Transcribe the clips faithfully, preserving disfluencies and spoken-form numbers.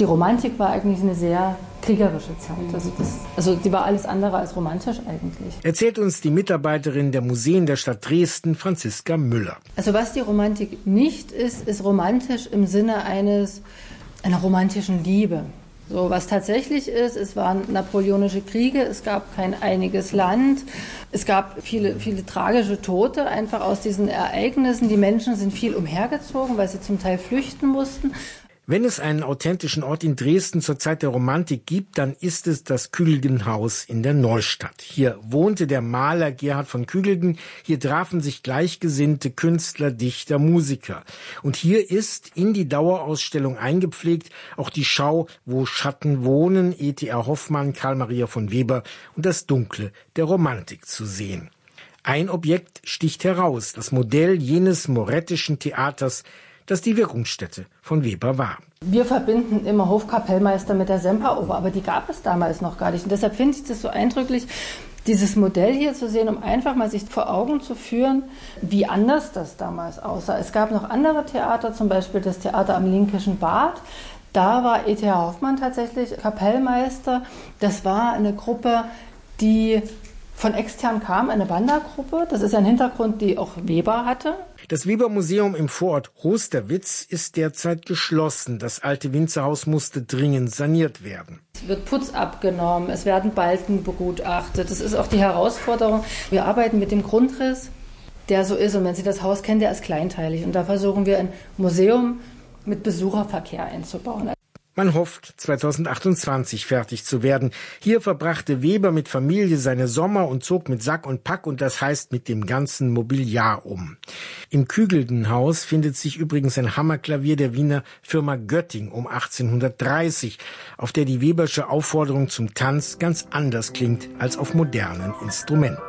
Die Romantik war eigentlich eine sehr kriegerische Zeit. Also, das, also die war alles andere als romantisch eigentlich. Erzählt uns die Mitarbeiterin der Museen der Stadt Dresden, Franziska Müller. Also was die Romantik nicht ist, ist romantisch im Sinne eines, einer romantischen Liebe. So, was tatsächlich ist, es waren napoleonische Kriege, es gab kein einiges Land, es gab viele, viele tragische Tote einfach aus diesen Ereignissen. Die Menschen sind viel umhergezogen, weil sie zum Teil flüchten mussten. Wenn es einen authentischen Ort in Dresden zur Zeit der Romantik gibt, dann ist es das Kügelgenhaus in der Neustadt. Hier wohnte der Maler Gerhard von Kügelgen, hier trafen sich gleichgesinnte Künstler, Dichter, Musiker. Und hier ist in die Dauerausstellung eingepflegt auch die Schau Wo Schatten wohnen, E T A Hoffmann, Karl Maria von Weber und das Dunkle der Romantik zu sehen. Ein Objekt sticht heraus, das Modell jenes morettischen Theaters, das die Wirkungsstätte von Weber war. Wir verbinden immer Hofkapellmeister mit der Semperoper, aber die gab es damals noch gar nicht. Und deshalb finde ich das so eindrücklich, dieses Modell hier zu sehen, um einfach mal sich vor Augen zu führen, wie anders das damals aussah. Es gab noch andere Theater, zum Beispiel das Theater am Linkischen Bad. Da war E T H Hoffmann tatsächlich Kapellmeister. Das war eine Gruppe, die von extern kam, eine Wandergruppe. Das ist ein Hintergrund, die auch Weber hatte. Das Weber-Museum im Vorort Hosterwitz ist derzeit geschlossen. Das alte Winzerhaus musste dringend saniert werden. Es wird Putz abgenommen, es werden Balken begutachtet. Das ist auch die Herausforderung. Wir arbeiten mit dem Grundriss, der so ist. Und wenn Sie das Haus kennen, der ist kleinteilig. Und da versuchen wir ein Museum mit Besucherverkehr einzubauen. Man hofft, zweitausendachtundzwanzig fertig zu werden. Hier verbrachte Weber mit Familie seine Sommer und zog mit Sack und Pack, und das heißt mit dem ganzen Mobiliar um. Im Kügelgenhaus findet sich übrigens ein Hammerklavier der Wiener Firma Götting um achtzehnhundertdreißig, auf der die Webersche Aufforderung zum Tanz ganz anders klingt als auf modernen Instrumenten.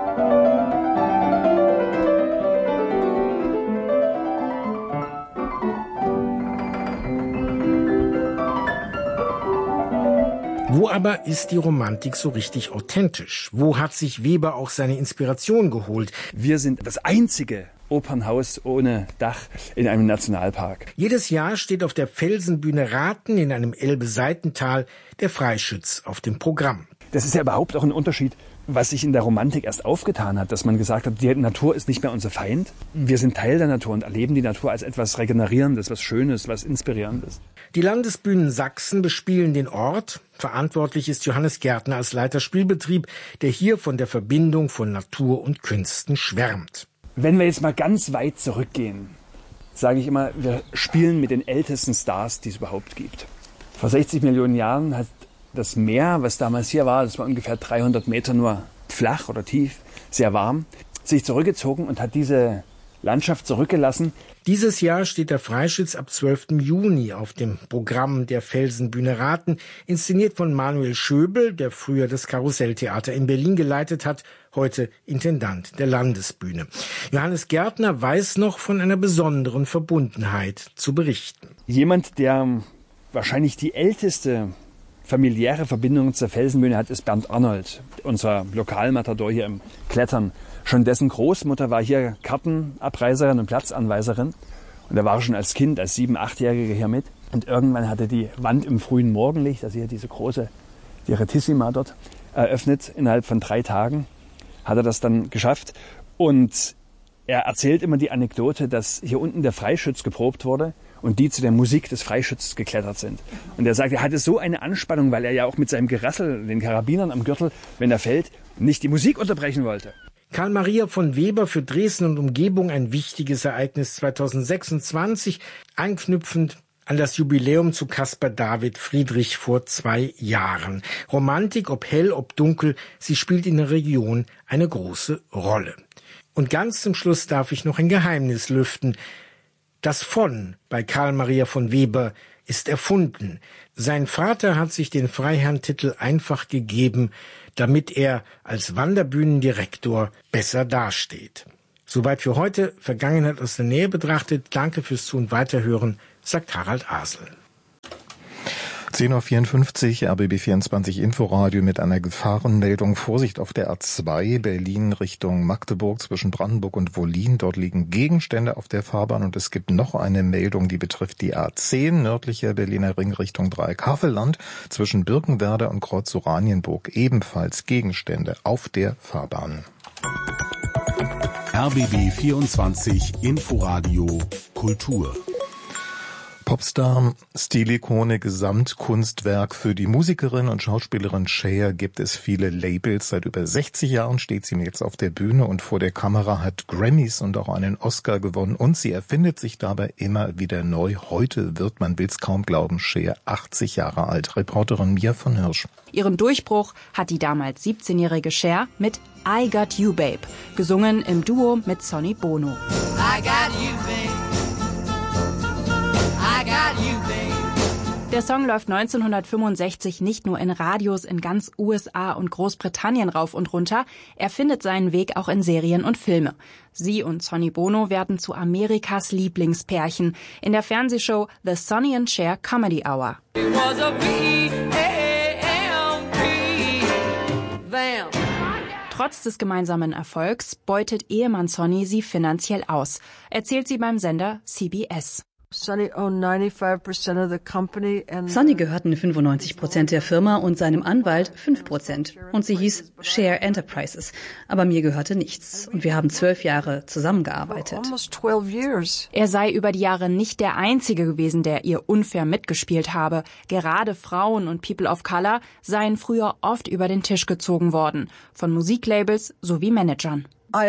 Wo aber ist die Romantik so richtig authentisch? Wo hat sich Weber auch seine Inspiration geholt? Wir sind das einzige Opernhaus ohne Dach in einem Nationalpark. Jedes Jahr steht auf der Felsenbühne Rathen in einem Elbe-Seitental der Freischütz auf dem Programm. Das ist ja überhaupt auch ein Unterschied, was sich in der Romantik erst aufgetan hat, dass man gesagt hat, die Natur ist nicht mehr unser Feind. Wir sind Teil der Natur und erleben die Natur als etwas Regenerierendes, was Schönes, was Inspirierendes. Die Landesbühnen Sachsen bespielen den Ort. Verantwortlich ist Johannes Gärtner als Leiter Spielbetrieb, der hier von der Verbindung von Natur und Künsten schwärmt. Wenn wir jetzt mal ganz weit zurückgehen, sage ich immer, wir spielen mit den ältesten Stars, die es überhaupt gibt. Vor sechzig Millionen Jahren hat das Meer, was damals hier war, das war ungefähr dreihundert Meter nur flach oder tief, sehr warm, sich zurückgezogen und hat diese Landschaft zurückgelassen. Dieses Jahr steht der Freischütz ab zwölften Juni auf dem Programm der Felsenbühne Rathen, inszeniert von Manuel Schöbel, der früher das Karusselltheater in Berlin geleitet hat, heute Intendant der Landesbühne. Johannes Gärtner weiß noch von einer besonderen Verbundenheit zu berichten. Jemand, der wahrscheinlich die älteste familiäre Verbindung zur Felsenbühne hat, ist Bernd Arnold, unser Lokalmatador hier im Klettern. Schon dessen Großmutter war hier Kartenabreiserin und Platzanweiserin. Und er war schon als Kind, als sieben-, achtjähriger hier mit. Und irgendwann hatte die Wand im frühen Morgenlicht, also hier diese große Direttissima dort, eröffnet. Innerhalb von drei Tagen hat er das dann geschafft. Und er erzählt immer die Anekdote, dass hier unten der Freischütz geprobt wurde und die zu der Musik des Freischützes geklettert sind. Und er sagt, er hatte so eine Anspannung, weil er ja auch mit seinem Gerassel, den Karabinern am Gürtel, wenn er fällt, nicht die Musik unterbrechen wollte. Karl Maria von Weber für Dresden und Umgebung ein wichtiges Ereignis zweitausendsechsundzwanzig, anknüpfend an das Jubiläum zu Caspar David Friedrich vor zwei Jahren. Romantik, ob hell, ob dunkel, sie spielt in der Region eine große Rolle. Und ganz zum Schluss darf ich noch ein Geheimnis lüften. Das von bei Karl Maria von Weber ist erfunden. Sein Vater hat sich den Freiherrentitel einfach gegeben, damit er als Wanderbühnendirektor besser dasteht. Soweit für heute, Vergangenheit aus der Nähe betrachtet. Danke fürs Zu- und Weiterhören, sagt Harald Asel. zehn Uhr vierundfünfzig, R B B vierundzwanzig Inforadio mit einer Gefahrenmeldung. Vorsicht auf der A zwei, Berlin Richtung Magdeburg zwischen Brandenburg und Wollin. Dort liegen Gegenstände auf der Fahrbahn und es gibt noch eine Meldung, die betrifft die A zehn, nördlicher Berliner Ring Richtung Dreieckhavelland zwischen Birkenwerder und Kreuz Oranienburg. Ebenfalls Gegenstände auf der Fahrbahn. R B B vierundzwanzig Inforadio Kultur. Popstar, Stilikone, Gesamtkunstwerk. Für die Musikerin und Schauspielerin Cher gibt es viele Labels. Seit über sechzig Jahren steht sie jetzt auf der Bühne und vor der Kamera, hat Grammys und auch einen Oscar gewonnen. Und sie erfindet sich dabei immer wieder neu. Heute wird, man will's kaum glauben, Cher achtzig Jahre alt. Reporterin Mia von Hirsch. Ihren Durchbruch hat die damals siebzehnjährige Cher mit I Got You Babe, gesungen im Duo mit Sonny Bono. I got you, babe. Der Song läuft neunzehnhundertfünfundsechzig nicht nur in Radios in ganz U S A und Großbritannien rauf und runter, er findet seinen Weg auch in Serien und Filme. Sie und Sonny Bono werden zu Amerikas Lieblingspärchen in der Fernsehshow The Sonny and Cher Comedy Hour. Trotz des gemeinsamen Erfolgs beutet Ehemann Sonny sie finanziell aus, erzählt sie beim Sender C B S. Sonny gehörten fünfundneunzig Prozent der Firma und seinem Anwalt fünf Prozent. Und sie hieß Cher Enterprises. Aber mir gehörte nichts. Und wir haben zwölf Jahre zusammengearbeitet. Er sei über die Jahre nicht der Einzige gewesen, der ihr unfair mitgespielt habe. Gerade Frauen und People of Color seien früher oft über den Tisch gezogen worden. Von Musiklabels sowie Managern.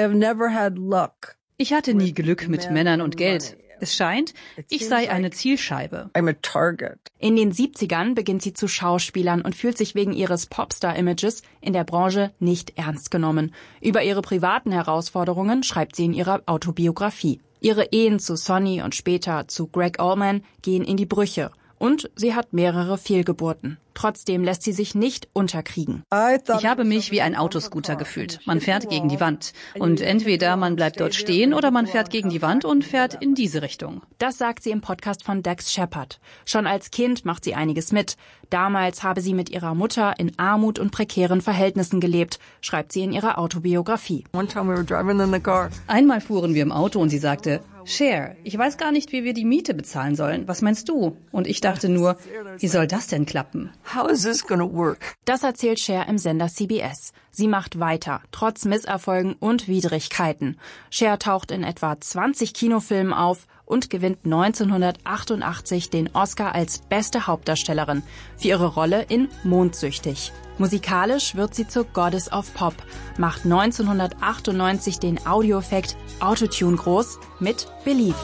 Ich hatte nie Glück mit Männern und Geld. Es scheint, ich sei eine Zielscheibe. In den siebzigern beginnt sie zu schauspielern und fühlt sich wegen ihres Popstar-Images in der Branche nicht ernst genommen. Über ihre privaten Herausforderungen schreibt sie in ihrer Autobiografie. Ihre Ehen zu Sonny und später zu Greg Allman gehen in die Brüche. Und sie hat mehrere Fehlgeburten. Trotzdem lässt sie sich nicht unterkriegen. Ich habe mich wie ein Autoscooter gefühlt. Man fährt gegen die Wand. Und entweder man bleibt dort stehen oder man fährt gegen die Wand und fährt in diese Richtung. Das sagt sie im Podcast von Dax Shepard. Schon als Kind macht sie einiges mit. Damals habe sie mit ihrer Mutter in Armut und prekären Verhältnissen gelebt, schreibt sie in ihrer Autobiografie. Einmal fuhren wir im Auto und sie sagte, Cher, ich weiß gar nicht, wie wir die Miete bezahlen sollen. Was meinst du? Und ich dachte nur, wie soll das denn klappen? How is this gonna work? Das erzählt Cher im Sender C B S. Sie macht weiter, trotz Misserfolgen und Widrigkeiten. Cher taucht in etwa zwanzig Kinofilmen auf und gewinnt neunzehnhundertachtundachtzig den Oscar als beste Hauptdarstellerin für ihre Rolle in Mondsüchtig. Musikalisch wird sie zur Goddess of Pop, macht neunzehnhundertachtundneunzig den Audioeffekt Autotune groß mit Believe.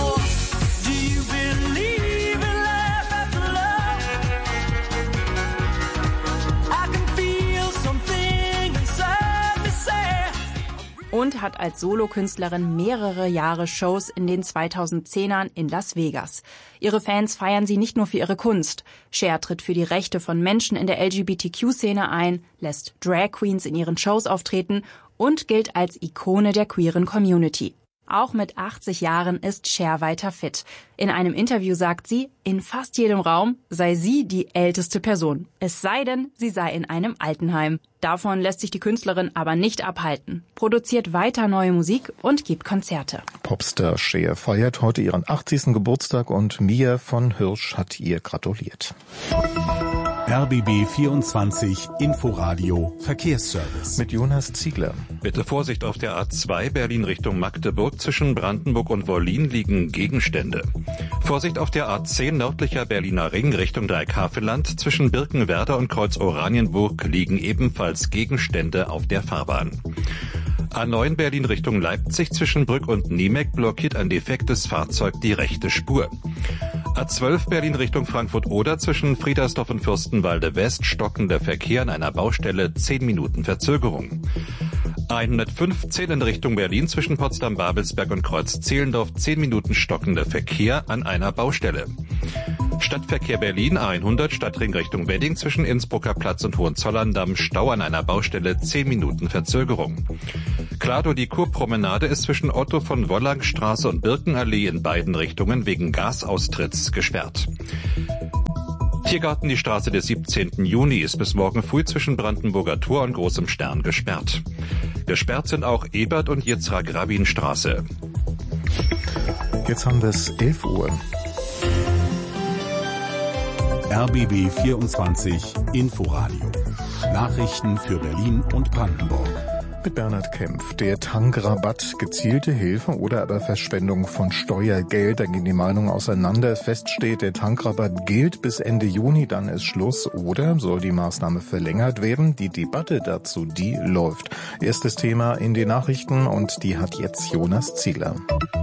Und hat als Solokünstlerin mehrere Jahre Shows in den zweitausendzehnern in Las Vegas. Ihre Fans feiern sie nicht nur für ihre Kunst. Cher tritt für die Rechte von Menschen in der L G B T Q-Szene ein, lässt Drag Queens in ihren Shows auftreten und gilt als Ikone der queeren Community. Auch mit achtzig Jahren ist Cher weiter fit. In einem Interview sagt sie, in fast jedem Raum sei sie die älteste Person. Es sei denn, sie sei in einem Altenheim. Davon lässt sich die Künstlerin aber nicht abhalten. Produziert weiter neue Musik und gibt Konzerte. Popstar Cher feiert heute ihren achtzigsten Geburtstag und Mia von Hirsch hat ihr gratuliert. R B B vierundzwanzig Inforadio Verkehrsservice. Mit Jonas Ziegler. Bitte Vorsicht auf der A zwei Berlin Richtung Magdeburg. Zwischen Brandenburg und Wollin liegen Gegenstände. Vorsicht auf der A zehn nördlicher Berliner Ring Richtung Dreieckhavelland. Zwischen Birkenwerder und Kreuz Oranienburg liegen ebenfalls Gegenstände auf der Fahrbahn. A neun Berlin Richtung Leipzig. Zwischen Brück und Niemeck blockiert ein defektes Fahrzeug die rechte Spur. A zwölf Berlin Richtung Frankfurt-Oder. Zwischen Friedersdorf und Fürstenwalde West stockender Verkehr an einer Baustelle, zehn Minuten Verzögerung. hundertfünfzehn in Richtung Berlin zwischen Potsdam-Babelsberg und Kreuz-Zehlendorf, zehn Minuten stockender Verkehr an einer Baustelle. Stadtverkehr Berlin A hundert Stadtring Richtung Wedding zwischen Innsbrucker Platz und Hohenzollern-Damm, Stau an einer Baustelle, zehn Minuten Verzögerung. Klado die Kurpromenade ist zwischen Otto von Wollangstraße und Birkenallee in beiden Richtungen wegen Gasaustritts gesperrt. Tiergarten, die Straße des siebzehnten Juni ist bis morgen früh zwischen Brandenburger Tor und Großem Stern gesperrt. Gesperrt sind auch Ebert- und Yitzhak-Rabin-Straße. Jetzt haben wir es elf Uhr. R B B vierundzwanzig Inforadio. Nachrichten für Berlin und Brandenburg. Mit Bernhard Kempf. Der Tankrabatt, gezielte Hilfe oder aber Verschwendung von Steuergeld. Da gehen die Meinungen auseinander. Fest steht, der Tankrabatt gilt bis Ende Juni, dann ist Schluss. Oder soll die Maßnahme verlängert werden? Die Debatte dazu, die läuft. Erstes Thema in den Nachrichten und die hat jetzt Jonas Zieler.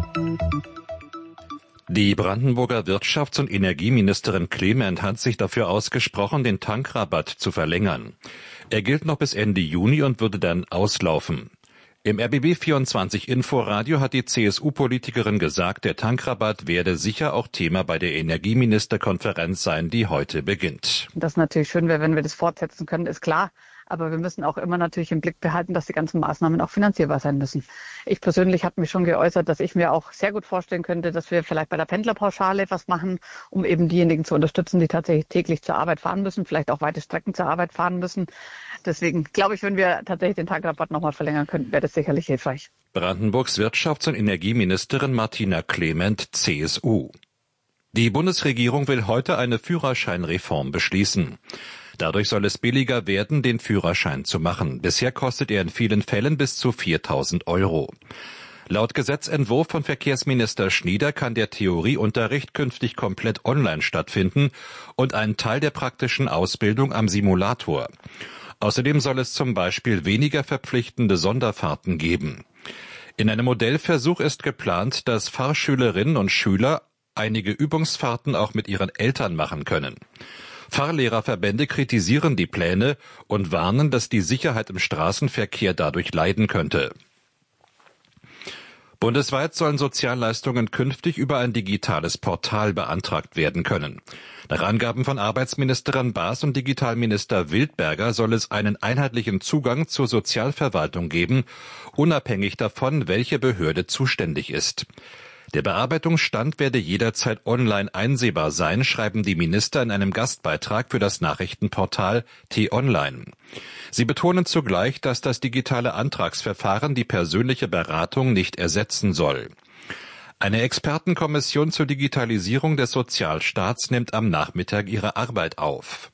Die Brandenburger Wirtschafts- und Energieministerin Clement hat sich dafür ausgesprochen, den Tankrabatt zu verlängern. Er gilt noch bis Ende Juni und würde dann auslaufen. Im R B B vierundzwanzig Inforadio hat die C S U-Politikerin gesagt, der Tankrabatt werde sicher auch Thema bei der Energieministerkonferenz sein, die heute beginnt. Das natürlich schön wäre, wenn wir das fortsetzen können, ist klar. Aber wir müssen auch immer natürlich im Blick behalten, dass die ganzen Maßnahmen auch finanzierbar sein müssen. Ich persönlich habe mich schon geäußert, dass ich mir auch sehr gut vorstellen könnte, dass wir vielleicht bei der Pendlerpauschale was machen, um eben diejenigen zu unterstützen, die tatsächlich täglich zur Arbeit fahren müssen, vielleicht auch weite Strecken zur Arbeit fahren müssen. Deswegen glaube ich, wenn wir tatsächlich den Tankrabatt nochmal verlängern könnten, wäre das sicherlich hilfreich. Brandenburgs Wirtschafts- und Energieministerin Martina Clement, C S U. Die Bundesregierung will heute eine Führerscheinreform beschließen. Dadurch soll es billiger werden, den Führerschein zu machen. Bisher kostet er in vielen Fällen bis zu viertausend Euro. Laut Gesetzentwurf von Verkehrsminister Schnieder kann der Theorieunterricht künftig komplett online stattfinden und ein Teil der praktischen Ausbildung am Simulator. Außerdem soll es zum Beispiel weniger verpflichtende Sonderfahrten geben. In einem Modellversuch ist geplant, dass Fahrschülerinnen und Schüler einige Übungsfahrten auch mit ihren Eltern machen können. Fahrlehrerverbände kritisieren die Pläne und warnen, dass die Sicherheit im Straßenverkehr dadurch leiden könnte. Bundesweit sollen Sozialleistungen künftig über ein digitales Portal beantragt werden können. Nach Angaben von Arbeitsministerin Baas und Digitalminister Wildberger soll es einen einheitlichen Zugang zur Sozialverwaltung geben, unabhängig davon, welche Behörde zuständig ist. Der Bearbeitungsstand werde jederzeit online einsehbar sein, schreiben die Minister in einem Gastbeitrag für das Nachrichtenportal T-Online. Sie betonen zugleich, dass das digitale Antragsverfahren die persönliche Beratung nicht ersetzen soll. Eine Expertenkommission zur Digitalisierung des Sozialstaats nimmt am Nachmittag ihre Arbeit auf.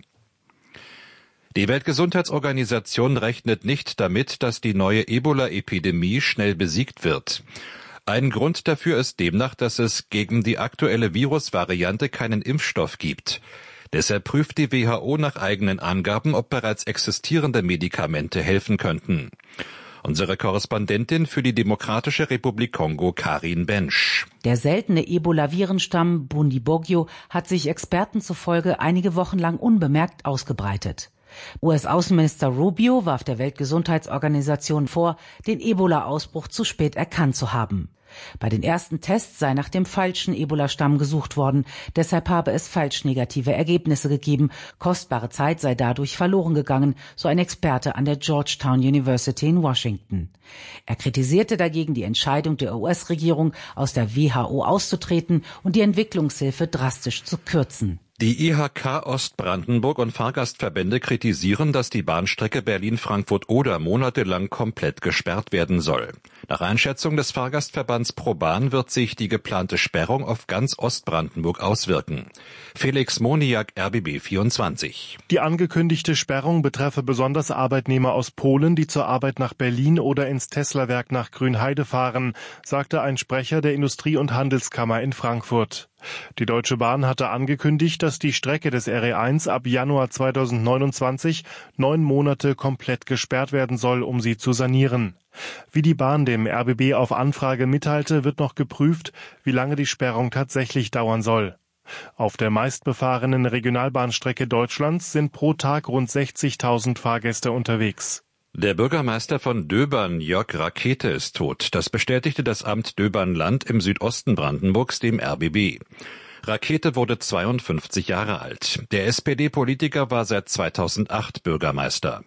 Die Weltgesundheitsorganisation rechnet nicht damit, dass die neue Ebola-Epidemie schnell besiegt wird. Ein Grund dafür ist demnach, dass es gegen die aktuelle Virusvariante keinen Impfstoff gibt. Deshalb prüft die W H O nach eigenen Angaben, ob bereits existierende Medikamente helfen könnten. Unsere Korrespondentin für die Demokratische Republik Kongo, Karin Bensch. Der seltene Ebola-Virenstamm Bundibugyo hat sich Experten zufolge einige Wochen lang unbemerkt ausgebreitet. U S-Außenminister Rubio warf der Weltgesundheitsorganisation vor, den Ebola-Ausbruch zu spät erkannt zu haben. Bei den ersten Tests sei nach dem falschen Ebola-Stamm gesucht worden, deshalb habe es falsch negative Ergebnisse gegeben. Kostbare Zeit sei dadurch verloren gegangen, so ein Experte an der Georgetown University in Washington. Er kritisierte dagegen die Entscheidung der U S-Regierung, aus der W H O auszutreten und die Entwicklungshilfe drastisch zu kürzen. Die I H K Ostbrandenburg und Fahrgastverbände kritisieren, dass die Bahnstrecke Berlin-Frankfurt-Oder monatelang komplett gesperrt werden soll. Nach Einschätzung des Fahrgastverbands ProBahn wird sich die geplante Sperrung auf ganz Ostbrandenburg auswirken. Felix Moniak, R B B vierundzwanzig. Die angekündigte Sperrung betreffe besonders Arbeitnehmer aus Polen, die zur Arbeit nach Berlin oder ins Tesla-Werk nach Grünheide fahren, sagte ein Sprecher der Industrie- und Handelskammer in Frankfurt. Die Deutsche Bahn hatte angekündigt, dass die Strecke des R E eins ab Januar zweitausendneunundzwanzig neun Monate komplett gesperrt werden soll, um sie zu sanieren. Wie die Bahn dem R B B auf Anfrage mitteilte, wird noch geprüft, wie lange die Sperrung tatsächlich dauern soll. Auf der meistbefahrenen Regionalbahnstrecke Deutschlands sind pro Tag rund sechzigtausend Fahrgäste unterwegs. Der Bürgermeister von Döbern, Jörg Rakete, ist tot. Das bestätigte das Amt Döbern-Land im Südosten Brandenburgs dem R B B. Rakete wurde zweiundfünfzig Jahre alt. Der S P D-Politiker war seit zweitausendacht Bürgermeister.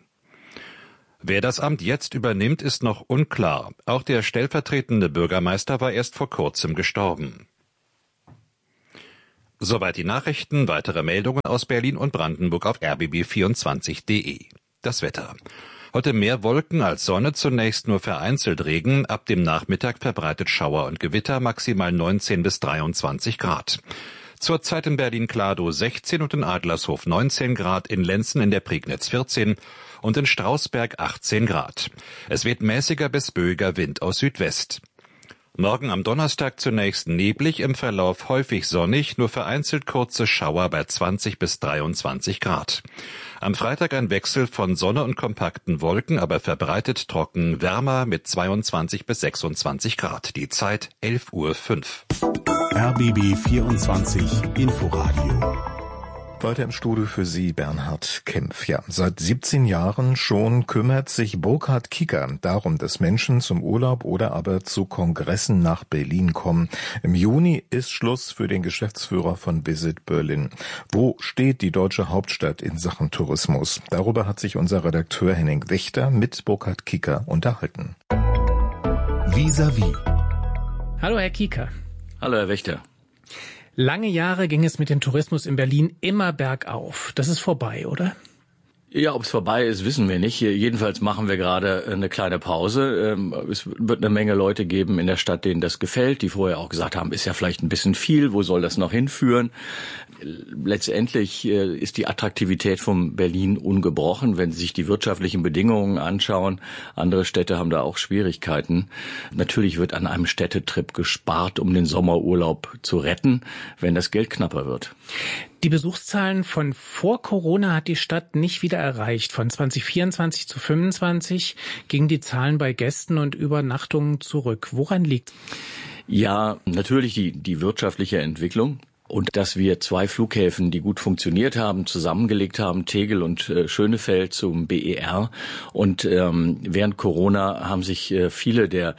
Wer das Amt jetzt übernimmt, ist noch unklar. Auch der stellvertretende Bürgermeister war erst vor kurzem gestorben. Soweit die Nachrichten. Weitere Meldungen aus Berlin und Brandenburg auf r b b vierundzwanzig punkt d e. Das Wetter. Heute mehr Wolken als Sonne, zunächst nur vereinzelt Regen. Ab dem Nachmittag verbreitet Schauer und Gewitter, maximal neunzehn bis dreiundzwanzig Grad. Zurzeit in Berlin-Kladow sechzehn und in Adlershof neunzehn Grad, in Lenzen in der Prignitz vierzehn und in Strausberg achtzehn Grad. Es weht mäßiger bis böiger Wind aus Südwest. Morgen am Donnerstag zunächst neblig, im Verlauf häufig sonnig, nur vereinzelt kurze Schauer bei zwanzig bis dreiundzwanzig Grad. Am Freitag ein Wechsel von Sonne und kompakten Wolken, aber verbreitet trocken, wärmer mit zweiundzwanzig bis sechsundzwanzig Grad. Die Zeit elf Uhr fünf. R B B vierundzwanzig Inforadio. Weiter im Studio für Sie Bernhard Kempf. Ja, seit siebzehn Jahren schon kümmert sich Burkhard Kicker darum, dass Menschen zum Urlaub oder aber zu Kongressen nach Berlin kommen. Im Juni ist Schluss für den Geschäftsführer von Visit Berlin. Wo steht die deutsche Hauptstadt in Sachen Tourismus? Darüber hat sich unser Redakteur Henning Wächter mit Burkhard Kicker unterhalten. Vis-à-vis. Hallo Herr Kicker. Hallo Herr Wächter. Lange Jahre ging es mit dem Tourismus in Berlin immer bergauf. Das ist vorbei, oder? Ja, ob es vorbei ist, wissen wir nicht. Jedenfalls machen wir gerade eine kleine Pause. Es wird eine Menge Leute geben in der Stadt, denen das gefällt, die vorher auch gesagt haben, ist ja vielleicht ein bisschen viel, wo soll das noch hinführen? Letztendlich ist die Attraktivität von Berlin ungebrochen, wenn Sie sich die wirtschaftlichen Bedingungen anschauen. Andere Städte haben da auch Schwierigkeiten. Natürlich wird an einem Städtetrip gespart, um den Sommerurlaub zu retten, wenn das Geld knapper wird. Die Besuchszahlen von vor Corona hat die Stadt nicht wieder erreicht. Von zwanzig vierundzwanzig zu fünfundzwanzig gingen die Zahlen bei Gästen und Übernachtungen zurück. Woran liegt's? Ja, natürlich die, die wirtschaftliche Entwicklung. Und dass wir zwei Flughäfen, die gut funktioniert haben, zusammengelegt haben, Tegel und äh, Schönefeld zum B E R. Und ähm, während Corona haben sich äh, viele der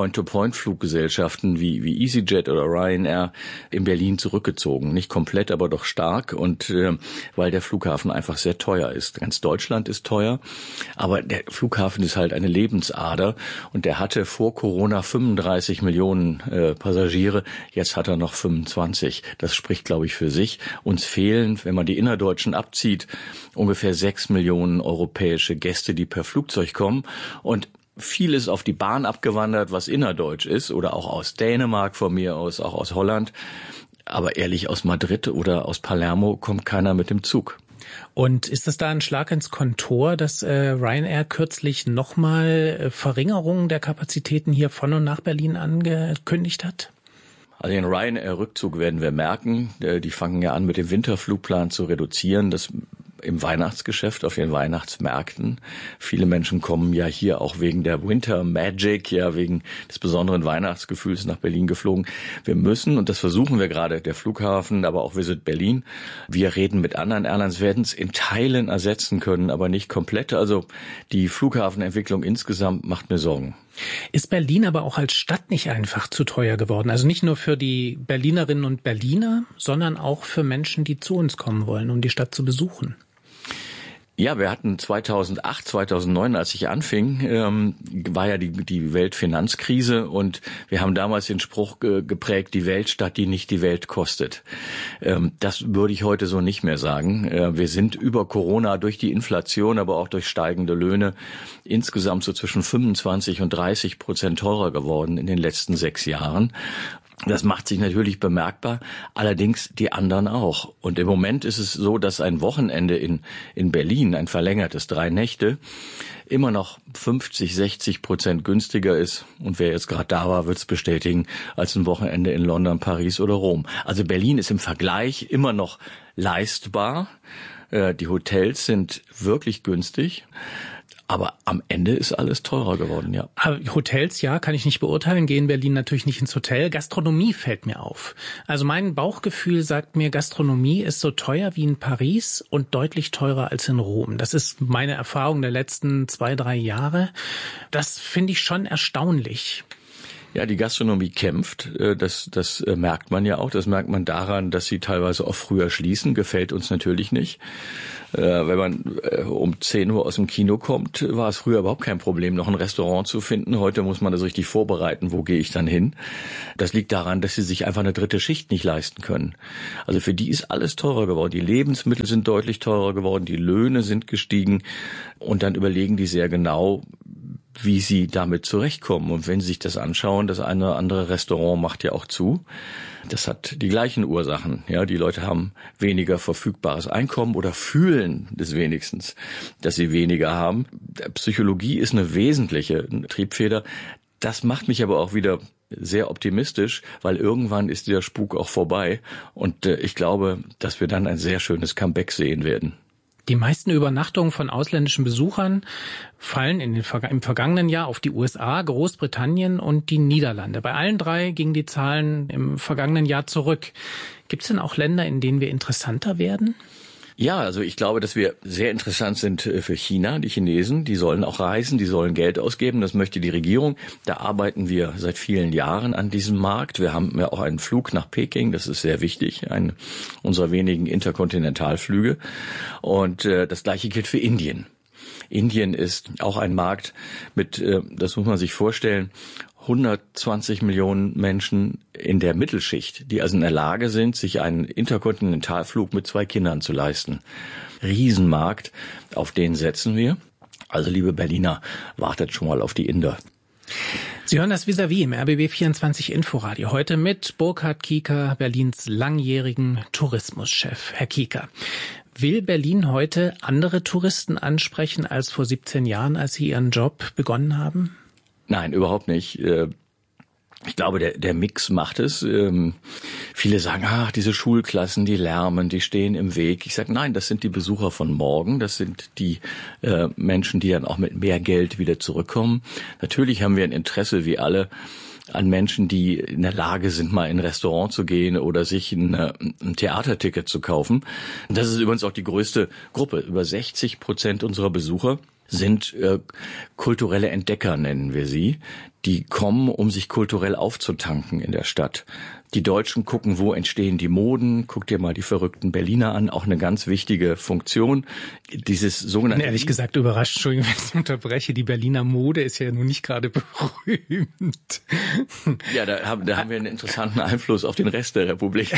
Point-to-Point-Fluggesellschaften wie, wie EasyJet oder Ryanair in Berlin zurückgezogen. Nicht komplett, aber doch stark. Und äh, weil der Flughafen einfach sehr teuer ist. Ganz Deutschland ist teuer, aber der Flughafen ist halt eine Lebensader. Und der hatte vor Corona fünfunddreißig Millionen äh, Passagiere. Jetzt hat er noch fünfundzwanzig. Das spricht, glaube ich, für sich. Uns fehlen, wenn man die Innerdeutschen abzieht, ungefähr sechs Millionen europäische Gäste, die per Flugzeug kommen. Und viel ist auf die Bahn abgewandert, was innerdeutsch ist, oder auch aus Dänemark von mir aus, auch aus Holland. Aber ehrlich, aus Madrid oder aus Palermo kommt keiner mit dem Zug. Und ist das da ein Schlag ins Kontor, dass äh, Ryanair kürzlich nochmal äh, Verringerungen der Kapazitäten hier von und nach Berlin angekündigt hat? Also den Ryanair-Rückzug werden wir merken. Die fangen ja an, mit dem Winterflugplan zu reduzieren. Das im Weihnachtsgeschäft, auf den Weihnachtsmärkten. Viele Menschen kommen ja hier auch wegen der Winter Magic, ja wegen des besonderen Weihnachtsgefühls nach Berlin geflogen. Wir müssen, und das versuchen wir gerade, der Flughafen, aber auch Visit Berlin, wir reden mit anderen Airlines, werden es in Teilen ersetzen können, aber nicht komplett. Also die Flughafenentwicklung insgesamt macht mir Sorgen. Ist Berlin aber auch als Stadt nicht einfach zu teuer geworden? Also nicht nur für die Berlinerinnen und Berliner, sondern auch für Menschen, die zu uns kommen wollen, um die Stadt zu besuchen. Ja, wir hatten zweitausendacht, zweitausendneun, als ich anfing, ähm, war ja die, die Weltfinanzkrise und wir haben damals den Spruch ge- geprägt, die Weltstadt, die nicht die Welt kostet. Ähm, das würde ich heute so nicht mehr sagen. Äh, wir sind über Corona durch die Inflation, aber auch durch steigende Löhne insgesamt so zwischen fünfundzwanzig und dreißig Prozent teurer geworden in den letzten sechs Jahren. Das macht sich natürlich bemerkbar, allerdings die anderen auch. Und im Moment ist es so, dass ein Wochenende in, in Berlin, ein verlängertes drei Nächte, immer noch fünfzig, sechzig Prozent günstiger ist. Und wer jetzt gerade da war, wird es bestätigen, als ein Wochenende in London, Paris oder Rom. Also Berlin ist im Vergleich immer noch leistbar. Die Hotels sind wirklich günstig. Aber am Ende ist alles teurer geworden, ja. Hotels, ja, kann ich nicht beurteilen, gehe in Berlin natürlich nicht ins Hotel. Gastronomie fällt mir auf. Also mein Bauchgefühl sagt mir, Gastronomie ist so teuer wie in Paris und deutlich teurer als in Rom. Das ist meine Erfahrung der letzten zwei, drei Jahre. Das finde ich schon erstaunlich. Ja, die Gastronomie kämpft. Das, das merkt man ja auch. Das merkt man daran, dass sie teilweise auch früher schließen. Gefällt uns natürlich nicht. Wenn man um zehn Uhr aus dem Kino kommt, war es früher überhaupt kein Problem, noch ein Restaurant zu finden. Heute muss man das richtig vorbereiten. Wo gehe ich dann hin? Das liegt daran, dass sie sich einfach eine dritte Schicht nicht leisten können. Also für die ist alles teurer geworden. Die Lebensmittel sind deutlich teurer geworden. Die Löhne sind gestiegen. Und dann überlegen die sehr genau, wie sie damit zurechtkommen. Und wenn Sie sich das anschauen, das eine oder andere Restaurant macht ja auch zu. Das hat die gleichen Ursachen. Ja, die Leute haben weniger verfügbares Einkommen oder fühlen es wenigstens, dass sie weniger haben. Psychologie ist eine wesentliche Triebfeder. Das macht mich aber auch wieder sehr optimistisch, weil irgendwann ist der Spuk auch vorbei. Und äh, ich glaube, dass wir dann ein sehr schönes Comeback sehen werden. Die meisten Übernachtungen von ausländischen Besuchern fallen in den, im vergangenen Jahr auf die U S A, Großbritannien und die Niederlande. Bei allen drei gingen die Zahlen im vergangenen Jahr zurück. Gibt es denn auch Länder, in denen wir interessanter werden? Ja, also ich glaube, dass wir sehr interessant sind für China. Die Chinesen, die sollen auch reisen, die sollen Geld ausgeben. Das möchte die Regierung. Da arbeiten wir seit vielen Jahren an diesem Markt. Wir haben ja auch einen Flug nach Peking. Das ist sehr wichtig. Ein unserer wenigen Interkontinentalflüge. Und äh, das Gleiche gilt für Indien. Indien ist auch ein Markt mit, äh, das muss man sich vorstellen, hundertzwanzig Millionen Menschen in der Mittelschicht, die also in der Lage sind, sich einen Interkontinentalflug mit zwei Kindern zu leisten. Riesenmarkt, auf den setzen wir. Also liebe Berliner, wartet schon mal auf die Inder. Sie hören das Vis-à-vis im R B B vierundzwanzig Inforadio. Heute mit Burkhard Kieker, Berlins langjährigen Tourismuschef. Herr Kieker, will Berlin heute andere Touristen ansprechen als vor siebzehn Jahren, als Sie Ihren Job begonnen haben? Nein, überhaupt nicht. Ich glaube, der, der Mix macht es. Viele sagen, ach, diese Schulklassen, die lärmen, die stehen im Weg. Ich sage, nein, das sind die Besucher von morgen. Das sind die äh, Menschen, die dann auch mit mehr Geld wieder zurückkommen. Natürlich haben wir ein Interesse, wie alle, an Menschen, die in der Lage sind, mal in ein Restaurant zu gehen oder sich ein, ein Theaterticket zu kaufen. Das ist übrigens auch die größte Gruppe. Über sechzig Prozent unserer Besucher sind äh, kulturelle Entdecker, nennen wir sie. Die kommen, um sich kulturell aufzutanken in der Stadt. Die Deutschen gucken, wo entstehen die Moden. Guck dir mal die verrückten Berliner an. Auch eine ganz wichtige Funktion. Dieses sogenannte... Ich bin ehrlich gesagt überrascht, Entschuldigung, wenn ich unterbreche. Die Berliner Mode ist ja nun nicht gerade berühmt. Ja, da haben, da haben wir einen interessanten Einfluss auf den Rest der Republik.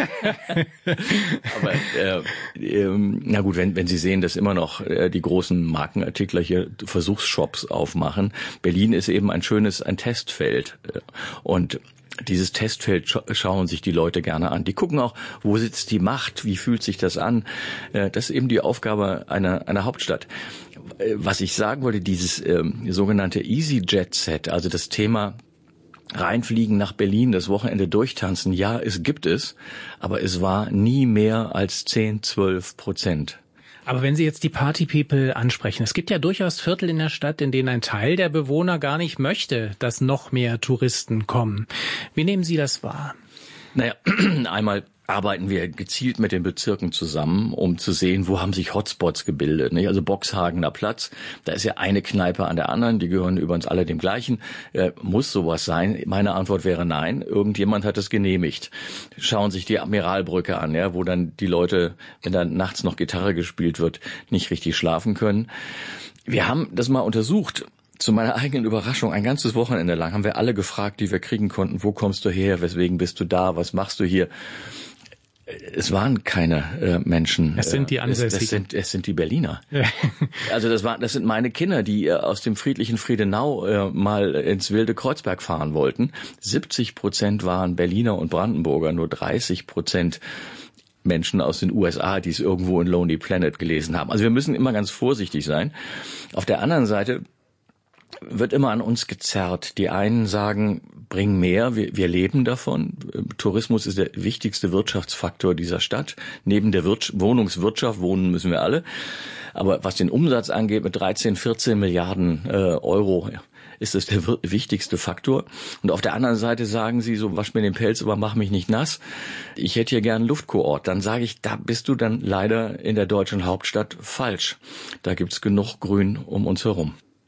Aber äh, äh, na gut, wenn, wenn Sie sehen, dass immer noch äh, die großen Markenartikler hier Versuchsshops aufmachen. Berlin ist eben ein schönes, ein Testfeld. Und dieses Testfeld scha- schauen sich die Leute gerne an. Die gucken auch, wo sitzt die Macht, wie fühlt sich das an. Das ist eben die Aufgabe einer, einer Hauptstadt. Was ich sagen wollte, dieses ähm, sogenannte EasyJet-Set, also das Thema reinfliegen nach Berlin, das Wochenende durchtanzen, ja, es gibt es, aber es war nie mehr als zehn, zwölf Prozent. Aber wenn Sie jetzt die Party-People ansprechen, es gibt ja durchaus Viertel in der Stadt, in denen ein Teil der Bewohner gar nicht möchte, dass noch mehr Touristen kommen. Wie nehmen Sie das wahr? Naja, einmal arbeiten wir gezielt mit den Bezirken zusammen, um zu sehen, wo haben sich Hotspots gebildet. Nicht? Also Boxhagener Platz, da ist ja eine Kneipe an der anderen, die gehören übrigens alle dem gleichen. Äh, muss sowas sein? Meine Antwort wäre nein. Irgendjemand hat es genehmigt. Schauen sich die Admiralbrücke an, ja, wo dann die Leute, wenn dann nachts noch Gitarre gespielt wird, nicht richtig schlafen können. Wir haben das mal untersucht. Zu meiner eigenen Überraschung, ein ganzes Wochenende lang haben wir alle gefragt, die wir kriegen konnten, wo kommst du her, weswegen bist du da, was machst du hier? Es waren keine äh, Menschen. Es sind die Ansässigen. Es, es, sind, es sind die Berliner. Ja. Also das waren, das sind meine Kinder, die äh, aus dem friedlichen Friedenau äh, mal ins wilde Kreuzberg fahren wollten. siebzig Prozent waren Berliner und Brandenburger, nur dreißig Prozent Menschen aus den U S A, die es irgendwo in Lonely Planet gelesen haben. Also wir müssen immer ganz vorsichtig sein. Auf der anderen Seite wird immer an uns gezerrt. Die einen sagen, bring mehr, wir, wir leben davon. Tourismus ist der wichtigste Wirtschaftsfaktor dieser Stadt. Neben der Wirtschaft, Wohnungswirtschaft, wohnen müssen wir alle. Aber was den Umsatz angeht, mit dreizehn, vierzehn Milliarden äh, Euro ist das der wichtigste Faktor. Und auf der anderen Seite sagen sie so, wasch mir den Pelz, aber mach mich nicht nass. Ich hätte hier gern einen Luftkurort. Dann sage ich, da bist du dann leider in der deutschen Hauptstadt falsch. Da gibt's genug Grün um uns herum.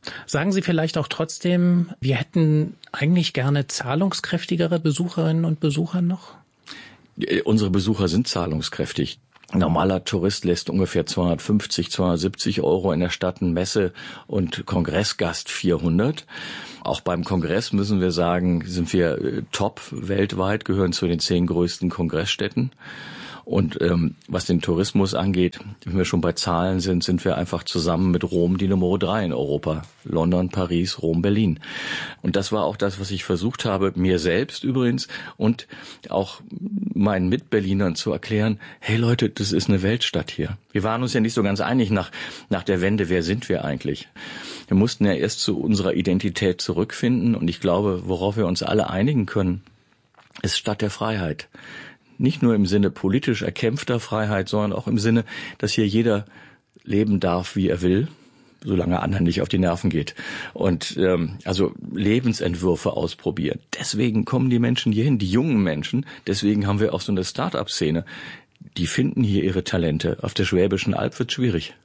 Sagen Sie vielleicht auch trotzdem, wir hätten eigentlich gerne zahlungskräftigere Besucherinnen und Besucher noch? Unsere Besucher sind zahlungskräftig. Ein normaler Tourist lässt ungefähr zweihundertfünfzig, zweihundertsiebzig Euro in der Stadt, ein Messe- und Kongressgast vierhundert. Auch beim Kongress müssen wir sagen, sind wir äh, top weltweit, gehören zu den zehn größten Kongressstädten. Und ähm, was den Tourismus angeht, wenn wir schon bei Zahlen sind, sind wir einfach zusammen mit Rom die Nummer drei in Europa. London, Paris, Rom, Berlin. Und das war auch das, was ich versucht habe, mir selbst übrigens und auch meinen Mitberlinern zu erklären, hey Leute, das ist eine Weltstadt hier. Wir waren uns ja nicht so ganz einig nach, nach der Wende, wer sind wir eigentlich? Wir mussten ja erst zu unserer Identität zurückfinden und ich glaube, worauf wir uns alle einigen können, ist Stadt der Freiheit. Nicht nur im Sinne politisch erkämpfter Freiheit, sondern auch im Sinne, dass hier jeder leben darf, wie er will, solange anderen nicht auf die Nerven geht. Und ähm, also Lebensentwürfe ausprobieren. Deswegen kommen die Menschen hier hin, die jungen Menschen. Deswegen haben wir auch so eine Start-up-Szene. Die finden hier ihre Talente. Auf der Schwäbischen Alb wird schwierig.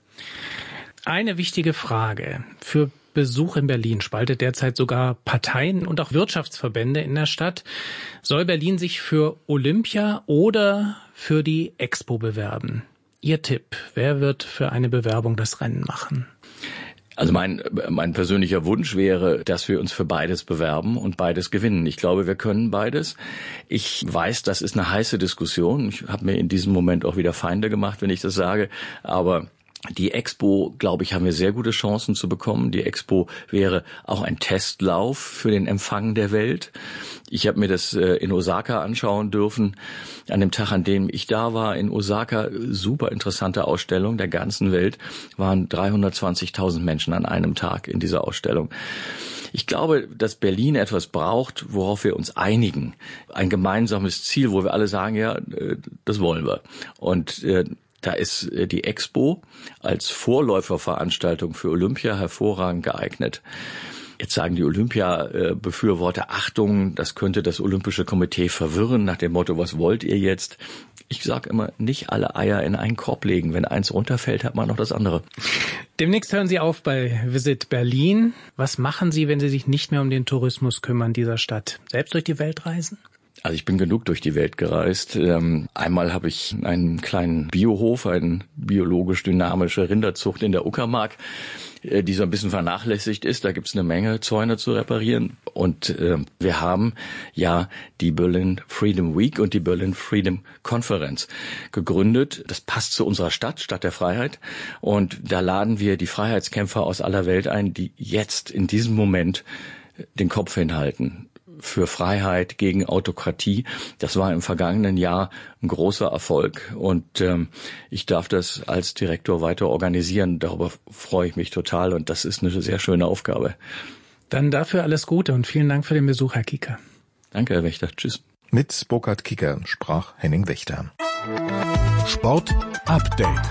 Eine wichtige Frage für Besuch in Berlin spaltet derzeit sogar Parteien und auch Wirtschaftsverbände in der Stadt. Soll Berlin sich für Olympia oder für die Expo bewerben? Ihr Tipp, wer wird für eine Bewerbung das Rennen machen? Also mein, mein persönlicher Wunsch wäre, dass wir uns für beides bewerben und beides gewinnen. Ich glaube, wir können beides. Ich weiß, das ist eine heiße Diskussion. Ich habe mir in diesem Moment auch wieder Feinde gemacht, wenn ich das sage. Aber die Expo, glaube ich, haben wir sehr gute Chancen zu bekommen. Die Expo wäre auch ein Testlauf für den Empfang der Welt. Ich habe mir das in Osaka anschauen dürfen. An dem Tag, an dem ich da war, in Osaka, super interessante Ausstellung der ganzen Welt, waren dreihundertzwanzigtausend Menschen an einem Tag in dieser Ausstellung. Ich glaube, dass Berlin etwas braucht, worauf wir uns einigen. Ein gemeinsames Ziel, wo wir alle sagen, ja, das wollen wir. Und da ist die Expo als Vorläuferveranstaltung für Olympia hervorragend geeignet. Jetzt sagen die Olympia-Befürworter, Achtung, das könnte das Olympische Komitee verwirren, nach dem Motto, was wollt ihr jetzt? Ich sage immer, nicht alle Eier in einen Korb legen. Wenn eins runterfällt, hat man noch das andere. Demnächst hören Sie auf bei Visit Berlin. Was machen Sie, wenn Sie sich nicht mehr um den Tourismus kümmern dieser Stadt? Selbst durch die Welt reisen? Also ich bin genug durch die Welt gereist. Ähm, einmal habe ich einen kleinen Biohof, eine biologisch dynamische Rinderzucht in der Uckermark, äh, die so ein bisschen vernachlässigt ist. Da gibt es eine Menge Zäune zu reparieren. Und äh, wir haben ja die Berlin Freedom Week und die Berlin Freedom Conference gegründet. Das passt zu unserer Stadt, Stadt der Freiheit. Und da laden wir die Freiheitskämpfer aus aller Welt ein, die jetzt in diesem Moment den Kopf hinhalten für Freiheit gegen Autokratie. Das war im vergangenen Jahr ein großer Erfolg und ähm, ich darf das als Direktor weiter organisieren. Darüber freue ich mich total und das ist eine sehr schöne Aufgabe. Dann dafür alles Gute und vielen Dank für den Besuch, Herr Kieker. Danke, Herr Wächter. Tschüss. Mit Burkhard Kieker sprach Henning Wächter. Sport Update.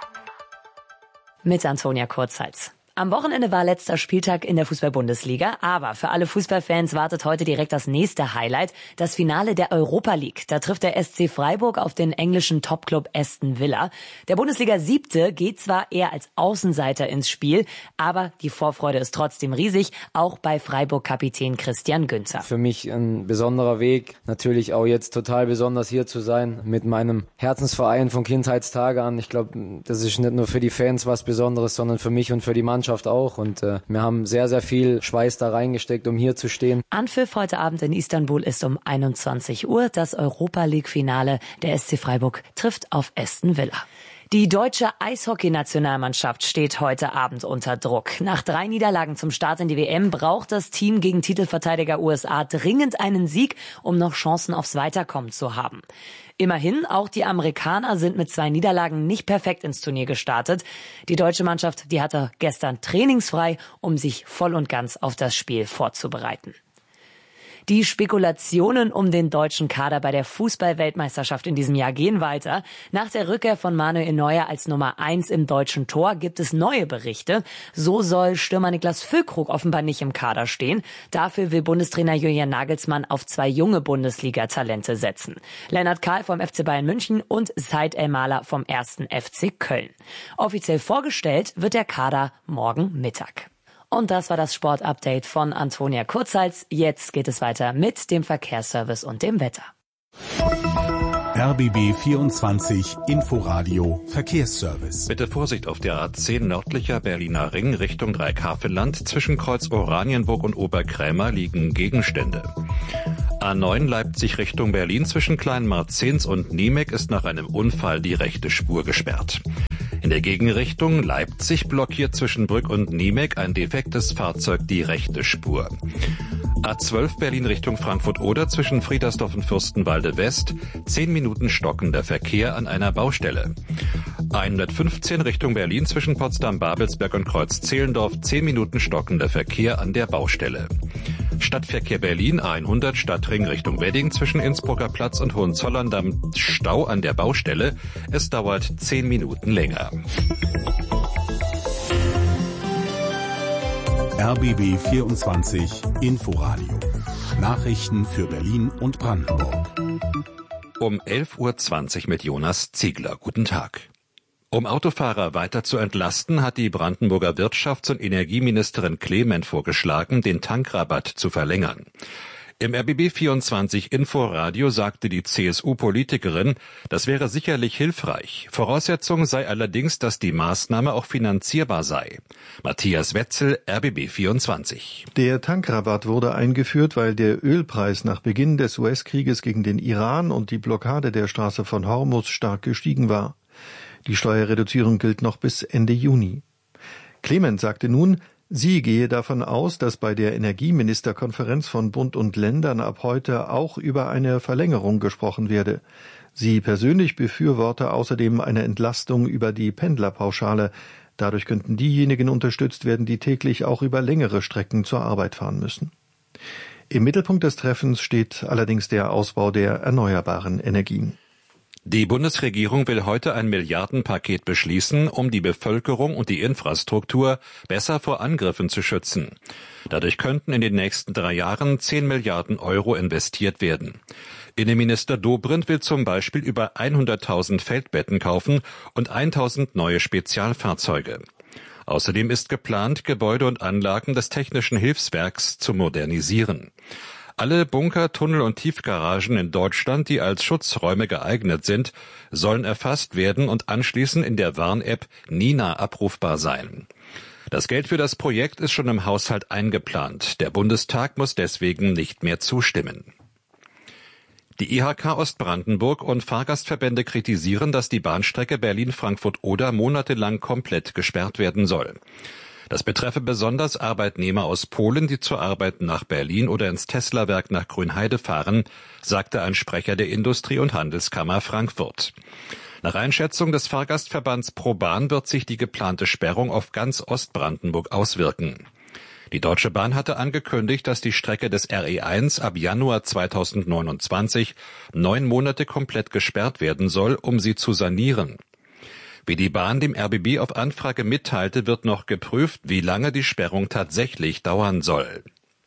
Mit Antonia Kurzhals. Am Wochenende war letzter Spieltag in der Fußball-Bundesliga, aber für alle Fußballfans wartet heute direkt das nächste Highlight, das Finale der Europa League. Da trifft der S C Freiburg auf den englischen Topclub Aston Villa. Der Bundesliga-Siebte geht zwar eher als Außenseiter ins Spiel, aber die Vorfreude ist trotzdem riesig, auch bei Freiburg-Kapitän Christian Günther. Für mich ein besonderer Weg, natürlich auch jetzt total besonders hier zu sein, mit meinem Herzensverein von Kindheitstage an. Ich glaube, das ist nicht nur für die Fans was Besonderes, sondern für mich und für die Mannschaft auch und äh, wir haben sehr, sehr viel Schweiß da reingesteckt, um hier zu stehen. Anpfiff heute Abend in Istanbul ist um einundzwanzig Uhr. Das Europa-League-Finale. Der S C Freiburg trifft auf Aston Villa. Die deutsche Eishockey-Nationalmannschaft steht heute Abend unter Druck. Nach drei Niederlagen zum Start in die W M braucht das Team gegen Titelverteidiger U S A dringend einen Sieg, um noch Chancen aufs Weiterkommen zu haben. Immerhin, auch die Amerikaner sind mit zwei Niederlagen nicht perfekt ins Turnier gestartet. Die deutsche Mannschaft, die hatte gestern trainingsfrei, um sich voll und ganz auf das Spiel vorzubereiten. Die Spekulationen um den deutschen Kader bei der Fußball-Weltmeisterschaft in diesem Jahr gehen weiter. Nach der Rückkehr von Manuel Neuer als Nummer eins im deutschen Tor gibt es neue Berichte. So soll Stürmer Niklas Füllkrug offenbar nicht im Kader stehen. Dafür will Bundestrainer Julian Nagelsmann auf zwei junge Bundesliga-Talente setzen. Lennart Kahl vom F C Bayern München und Said El-Mahler vom ersten F C Köln. Offiziell vorgestellt wird der Kader morgen Mittag. Und das war das Sportupdate von Antonia Kurzhals. Jetzt geht es weiter mit dem Verkehrsservice und dem Wetter. R B B vierundzwanzig Inforadio Verkehrsservice. Bitte Vorsicht auf der A zehn nördlicher Berliner Ring Richtung Dreikhaveland. Zwischen Kreuz Oranienburg und Oberkrämer liegen Gegenstände. A neun Leipzig Richtung Berlin zwischen Kleinmarzens und Niemek ist nach einem Unfall die rechte Spur gesperrt. In der Gegenrichtung Leipzig blockiert zwischen Brück und Niemek ein defektes Fahrzeug die rechte Spur. A zwölf Berlin Richtung Frankfurt-Oder zwischen Friedersdorf und Fürstenwalde West, zehn Minuten stockender Verkehr an einer Baustelle. hundertfünfzehn Richtung Berlin zwischen Potsdam-Babelsberg und Kreuz-Zehlendorf, zehn Minuten stockender Verkehr an der Baustelle. Stadtverkehr Berlin hundert Stadtring Richtung Wedding zwischen Innsbrucker Platz und Hohenzollern-Damm Stau an der Baustelle. Es dauert zehn Minuten länger. R B B vierundzwanzig Inforadio. Nachrichten für Berlin und Brandenburg. Um elf Uhr zwanzig mit Jonas Ziegler. Guten Tag. Um Autofahrer weiter zu entlasten, hat die Brandenburger Wirtschafts- und Energieministerin Clement vorgeschlagen, den Tankrabatt zu verlängern. Im R B B vierundzwanzig Inforadio sagte die C S U-Politikerin, das wäre sicherlich hilfreich. Voraussetzung sei allerdings, dass die Maßnahme auch finanzierbar sei. Matthias Wetzel, R B B vierundzwanzig. Der Tankrabatt wurde eingeführt, weil der Ölpreis nach Beginn des U S-Krieges gegen den Iran und die Blockade der Straße von Hormuz stark gestiegen war. Die Steuerreduzierung gilt noch bis Ende Juni. Clement sagte nun, sie gehe davon aus, dass bei der Energieministerkonferenz von Bund und Ländern ab heute auch über eine Verlängerung gesprochen werde. Sie persönlich befürworte außerdem eine Entlastung über die Pendlerpauschale. Dadurch könnten diejenigen unterstützt werden, die täglich auch über längere Strecken zur Arbeit fahren müssen. Im Mittelpunkt des Treffens steht allerdings der Ausbau der erneuerbaren Energien. Die Bundesregierung will heute ein Milliardenpaket beschließen, um die Bevölkerung und die Infrastruktur besser vor Angriffen zu schützen. Dadurch könnten in den nächsten drei Jahren zehn Milliarden Euro investiert werden. Innenminister Dobrindt will zum Beispiel über hunderttausend Feldbetten kaufen und tausend neue Spezialfahrzeuge. Außerdem ist geplant, Gebäude und Anlagen des Technischen Hilfswerks zu modernisieren. Alle Bunker, Tunnel und Tiefgaragen in Deutschland, die als Schutzräume geeignet sind, sollen erfasst werden und anschließend in der Warn-App Nina abrufbar sein. Das Geld für das Projekt ist schon im Haushalt eingeplant. Der Bundestag muss deswegen nicht mehr zustimmen. Die I H K Ostbrandenburg und Fahrgastverbände kritisieren, dass die Bahnstrecke Berlin-Frankfurt-Oder monatelang komplett gesperrt werden soll. Das betreffe besonders Arbeitnehmer aus Polen, die zur Arbeit nach Berlin oder ins Tesla-Werk nach Grünheide fahren, sagte ein Sprecher der Industrie- und Handelskammer Frankfurt. Nach Einschätzung des Fahrgastverbands ProBahn wird sich die geplante Sperrung auf ganz Ostbrandenburg auswirken. Die Deutsche Bahn hatte angekündigt, dass die Strecke des R E eins ab Januar zweitausendneunundzwanzig neun Monate komplett gesperrt werden soll, um sie zu sanieren. Wie die Bahn dem R B B auf Anfrage mitteilte, wird noch geprüft, wie lange die Sperrung tatsächlich dauern soll.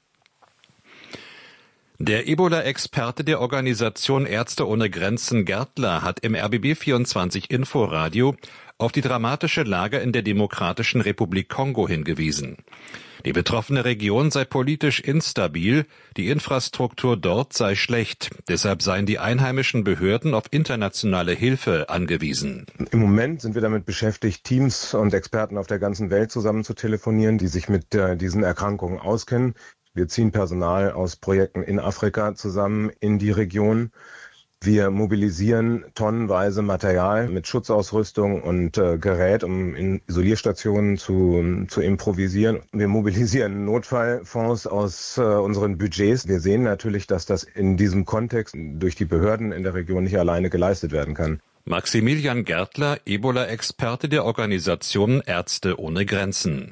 Der Ebola-Experte der Organisation Ärzte ohne Grenzen Gärtler hat im R B B vierundzwanzig Inforadio auf die dramatische Lage in der Demokratischen Republik Kongo hingewiesen. Die betroffene Region sei politisch instabil, die Infrastruktur dort sei schlecht. Deshalb seien die einheimischen Behörden auf internationale Hilfe angewiesen. Im Moment sind wir damit beschäftigt, Teams und Experten auf der ganzen Welt zusammen zu telefonieren, die sich mit äh, diesen Erkrankungen auskennen. Wir ziehen Personal aus Projekten in Afrika zusammen in die Region. Wir mobilisieren tonnenweise Material mit Schutzausrüstung und äh, Gerät, um in Isolierstationen zu, zu improvisieren. Wir mobilisieren Notfallfonds aus äh, unseren Budgets. Wir sehen natürlich, dass das in diesem Kontext durch die Behörden in der Region nicht alleine geleistet werden kann. Maximilian Gärtler, Ebola-Experte der Organisation Ärzte ohne Grenzen.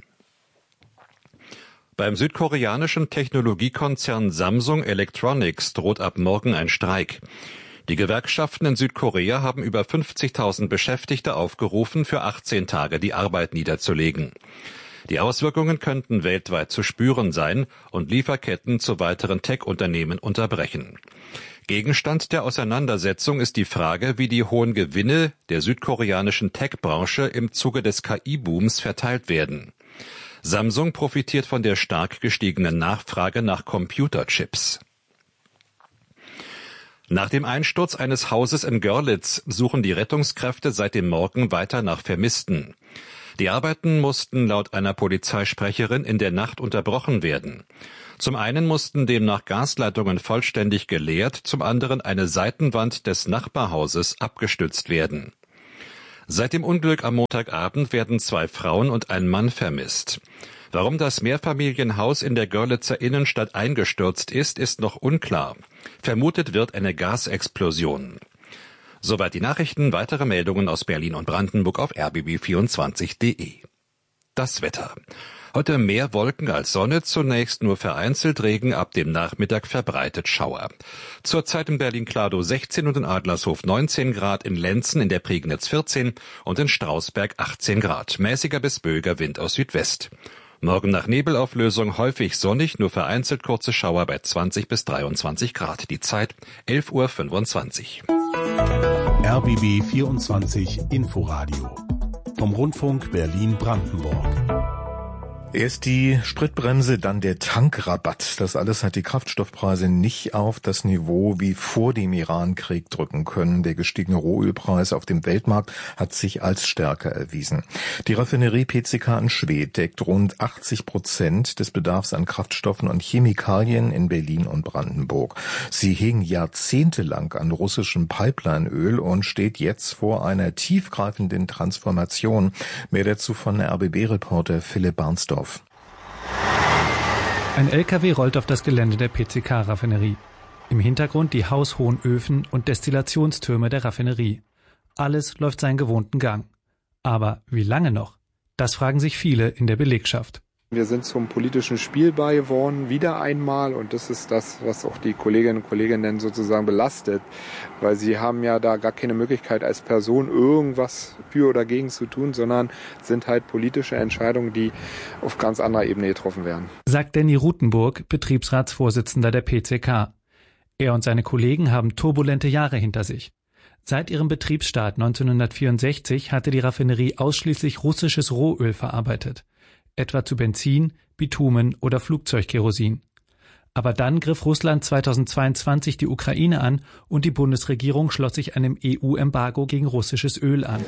Beim südkoreanischen Technologiekonzern Samsung Electronics droht ab morgen ein Streik. Die Gewerkschaften in Südkorea haben über fünfzigtausend Beschäftigte aufgerufen, für achtzehn Tage die Arbeit niederzulegen. Die Auswirkungen könnten weltweit zu spüren sein und Lieferketten zu weiteren Tech-Unternehmen unterbrechen. Gegenstand der Auseinandersetzung ist die Frage, wie die hohen Gewinne der südkoreanischen Tech-Branche im Zuge des K I-Booms verteilt werden. Samsung profitiert von der stark gestiegenen Nachfrage nach Computerchips. Nach dem Einsturz eines Hauses in Görlitz suchen die Rettungskräfte seit dem Morgen weiter nach Vermissten. Die Arbeiten mussten laut einer Polizeisprecherin in der Nacht unterbrochen werden. Zum einen mussten demnach Gasleitungen vollständig geleert, zum anderen eine Seitenwand des Nachbarhauses abgestützt werden. Seit dem Unglück am Montagabend werden zwei Frauen und ein Mann vermisst. Warum das Mehrfamilienhaus in der Görlitzer Innenstadt eingestürzt ist, ist noch unklar. Vermutet wird eine Gasexplosion. Soweit die Nachrichten. Weitere Meldungen aus Berlin und Brandenburg auf r b b vierundzwanzig punkt d e. Das Wetter. Heute mehr Wolken als Sonne, zunächst nur vereinzelt Regen, ab dem Nachmittag verbreitet Schauer. Zurzeit in Berlin-Kladow sechzehn und in Adlershof neunzehn Grad, in Lenzen in der Prignitz vierzehn und in Strausberg achtzehn Grad. Mäßiger bis böiger Wind aus Südwest. Morgen nach Nebelauflösung häufig sonnig, nur vereinzelt kurze Schauer bei zwanzig bis dreiundzwanzig Grad. Die Zeit elf Uhr fünfundzwanzig. R B B vierundzwanzig Inforadio vom Rundfunk Berlin-Brandenburg. Erst die Spritbremse, dann der Tankrabatt. Das alles hat die Kraftstoffpreise nicht auf das Niveau wie vor dem Iran-Krieg drücken können. Der gestiegene Rohölpreis auf dem Weltmarkt hat sich als stärker erwiesen. Die Raffinerie P C K in Schwedt deckt rund achtzig Prozent des Bedarfs an Kraftstoffen und Chemikalien in Berlin und Brandenburg. Sie hing jahrzehntelang an russischem Pipelineöl und steht jetzt vor einer tiefgreifenden Transformation. Mehr dazu von R B B-Reporter Philipp Barnsdorf. Ein L K W rollt auf das Gelände der P C K-Raffinerie. Im Hintergrund die haushohen Öfen und Destillationstürme der Raffinerie. Alles läuft seinen gewohnten Gang. Aber wie lange noch? Das fragen sich viele in der Belegschaft. Wir sind zum politischen Spiel beigewohnt, wieder einmal, und das ist das, was auch die Kolleginnen und Kollegen sozusagen belastet, weil sie haben ja da gar keine Möglichkeit als Person irgendwas für oder gegen zu tun, sondern sind halt politische Entscheidungen, die auf ganz anderer Ebene getroffen werden. Sagt Danny Rutenburg, Betriebsratsvorsitzender der P C K. Er und seine Kollegen haben turbulente Jahre hinter sich. Seit ihrem Betriebsstart neunzehnhundertvierundsechzig hatte die Raffinerie ausschließlich russisches Rohöl verarbeitet. Etwa zu Benzin, Bitumen oder Flugzeugkerosin. Aber dann griff Russland zweitausendzweiundzwanzig die Ukraine an und die Bundesregierung schloss sich einem E U-Embargo gegen russisches Öl an.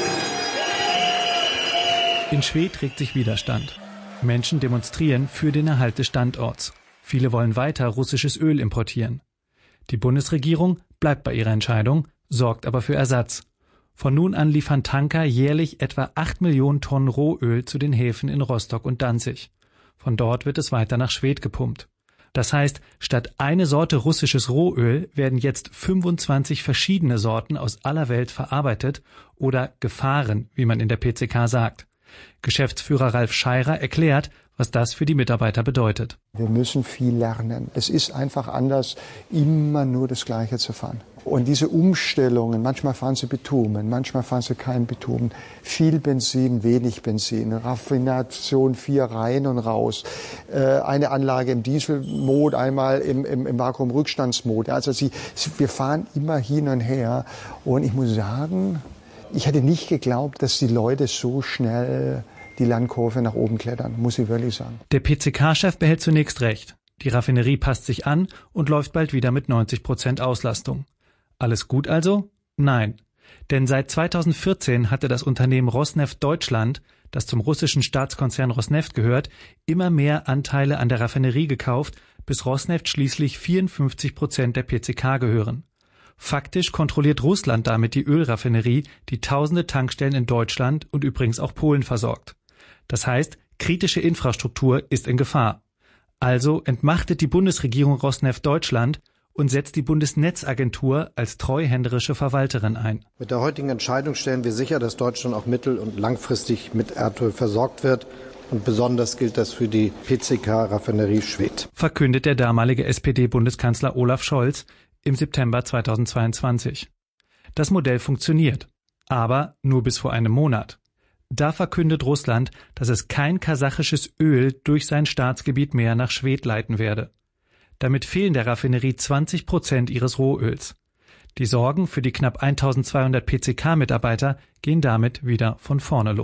In Schwedt regt sich Widerstand. Menschen demonstrieren für den Erhalt des Standorts. Viele wollen weiter russisches Öl importieren. Die Bundesregierung bleibt bei ihrer Entscheidung, sorgt aber für Ersatz. Von nun an liefern Tanker jährlich etwa acht Millionen Tonnen Rohöl zu den Häfen in Rostock und Danzig. Von dort wird es weiter nach Schwedt gepumpt. Das heißt, statt eine Sorte russisches Rohöl werden jetzt fünfundzwanzig verschiedene Sorten aus aller Welt verarbeitet oder gefahren, wie man in der P C K sagt. Geschäftsführer Ralf Scheirer erklärt, was das für die Mitarbeiter bedeutet. Wir müssen viel lernen. Es ist einfach anders, immer nur das Gleiche zu fahren. Und diese Umstellungen, manchmal fahren sie Bitumen, manchmal fahren sie kein Bitumen, viel Benzin, wenig Benzin, Raffination vier rein und raus, äh, eine Anlage im Dieselmod, einmal im, im, im Vakuumrückstandsmod. Also sie, wir fahren immer hin und her und ich muss sagen, ich hätte nicht geglaubt, dass die Leute so schnell die Landkurve nach oben klettern, muss ich wirklich sagen. Der P C K-Chef behält zunächst recht. Die Raffinerie passt sich an und läuft bald wieder mit neunzig Prozent Auslastung. Alles gut also? Nein. Denn seit zweitausendvierzehn hatte das Unternehmen Rosneft Deutschland, das zum russischen Staatskonzern Rosneft gehört, immer mehr Anteile an der Raffinerie gekauft, bis Rosneft schließlich vierundfünfzig Prozent der P C K gehören. Faktisch kontrolliert Russland damit die Ölraffinerie, die tausende Tankstellen in Deutschland und übrigens auch Polen versorgt. Das heißt, kritische Infrastruktur ist in Gefahr. Also entmachtet die Bundesregierung Rosneft Deutschland und setzt die Bundesnetzagentur als treuhänderische Verwalterin ein. Mit der heutigen Entscheidung stellen wir sicher, dass Deutschland auch mittel- und langfristig mit Erdöl versorgt wird. Und besonders gilt das für die P C K-Raffinerie Schwedt. Verkündet der damalige S P D-Bundeskanzler Olaf Scholz im September zweitausendzweiundzwanzig. Das Modell funktioniert, aber nur bis vor einem Monat. Da verkündet Russland, dass es kein kasachisches Öl durch sein Staatsgebiet mehr nach Schwedt leiten werde. Damit fehlen der Raffinerie zwanzig Prozent ihres Rohöls. Die Sorgen für die knapp eintausendzweihundert P C K-Mitarbeiter gehen damit wieder von vorne los.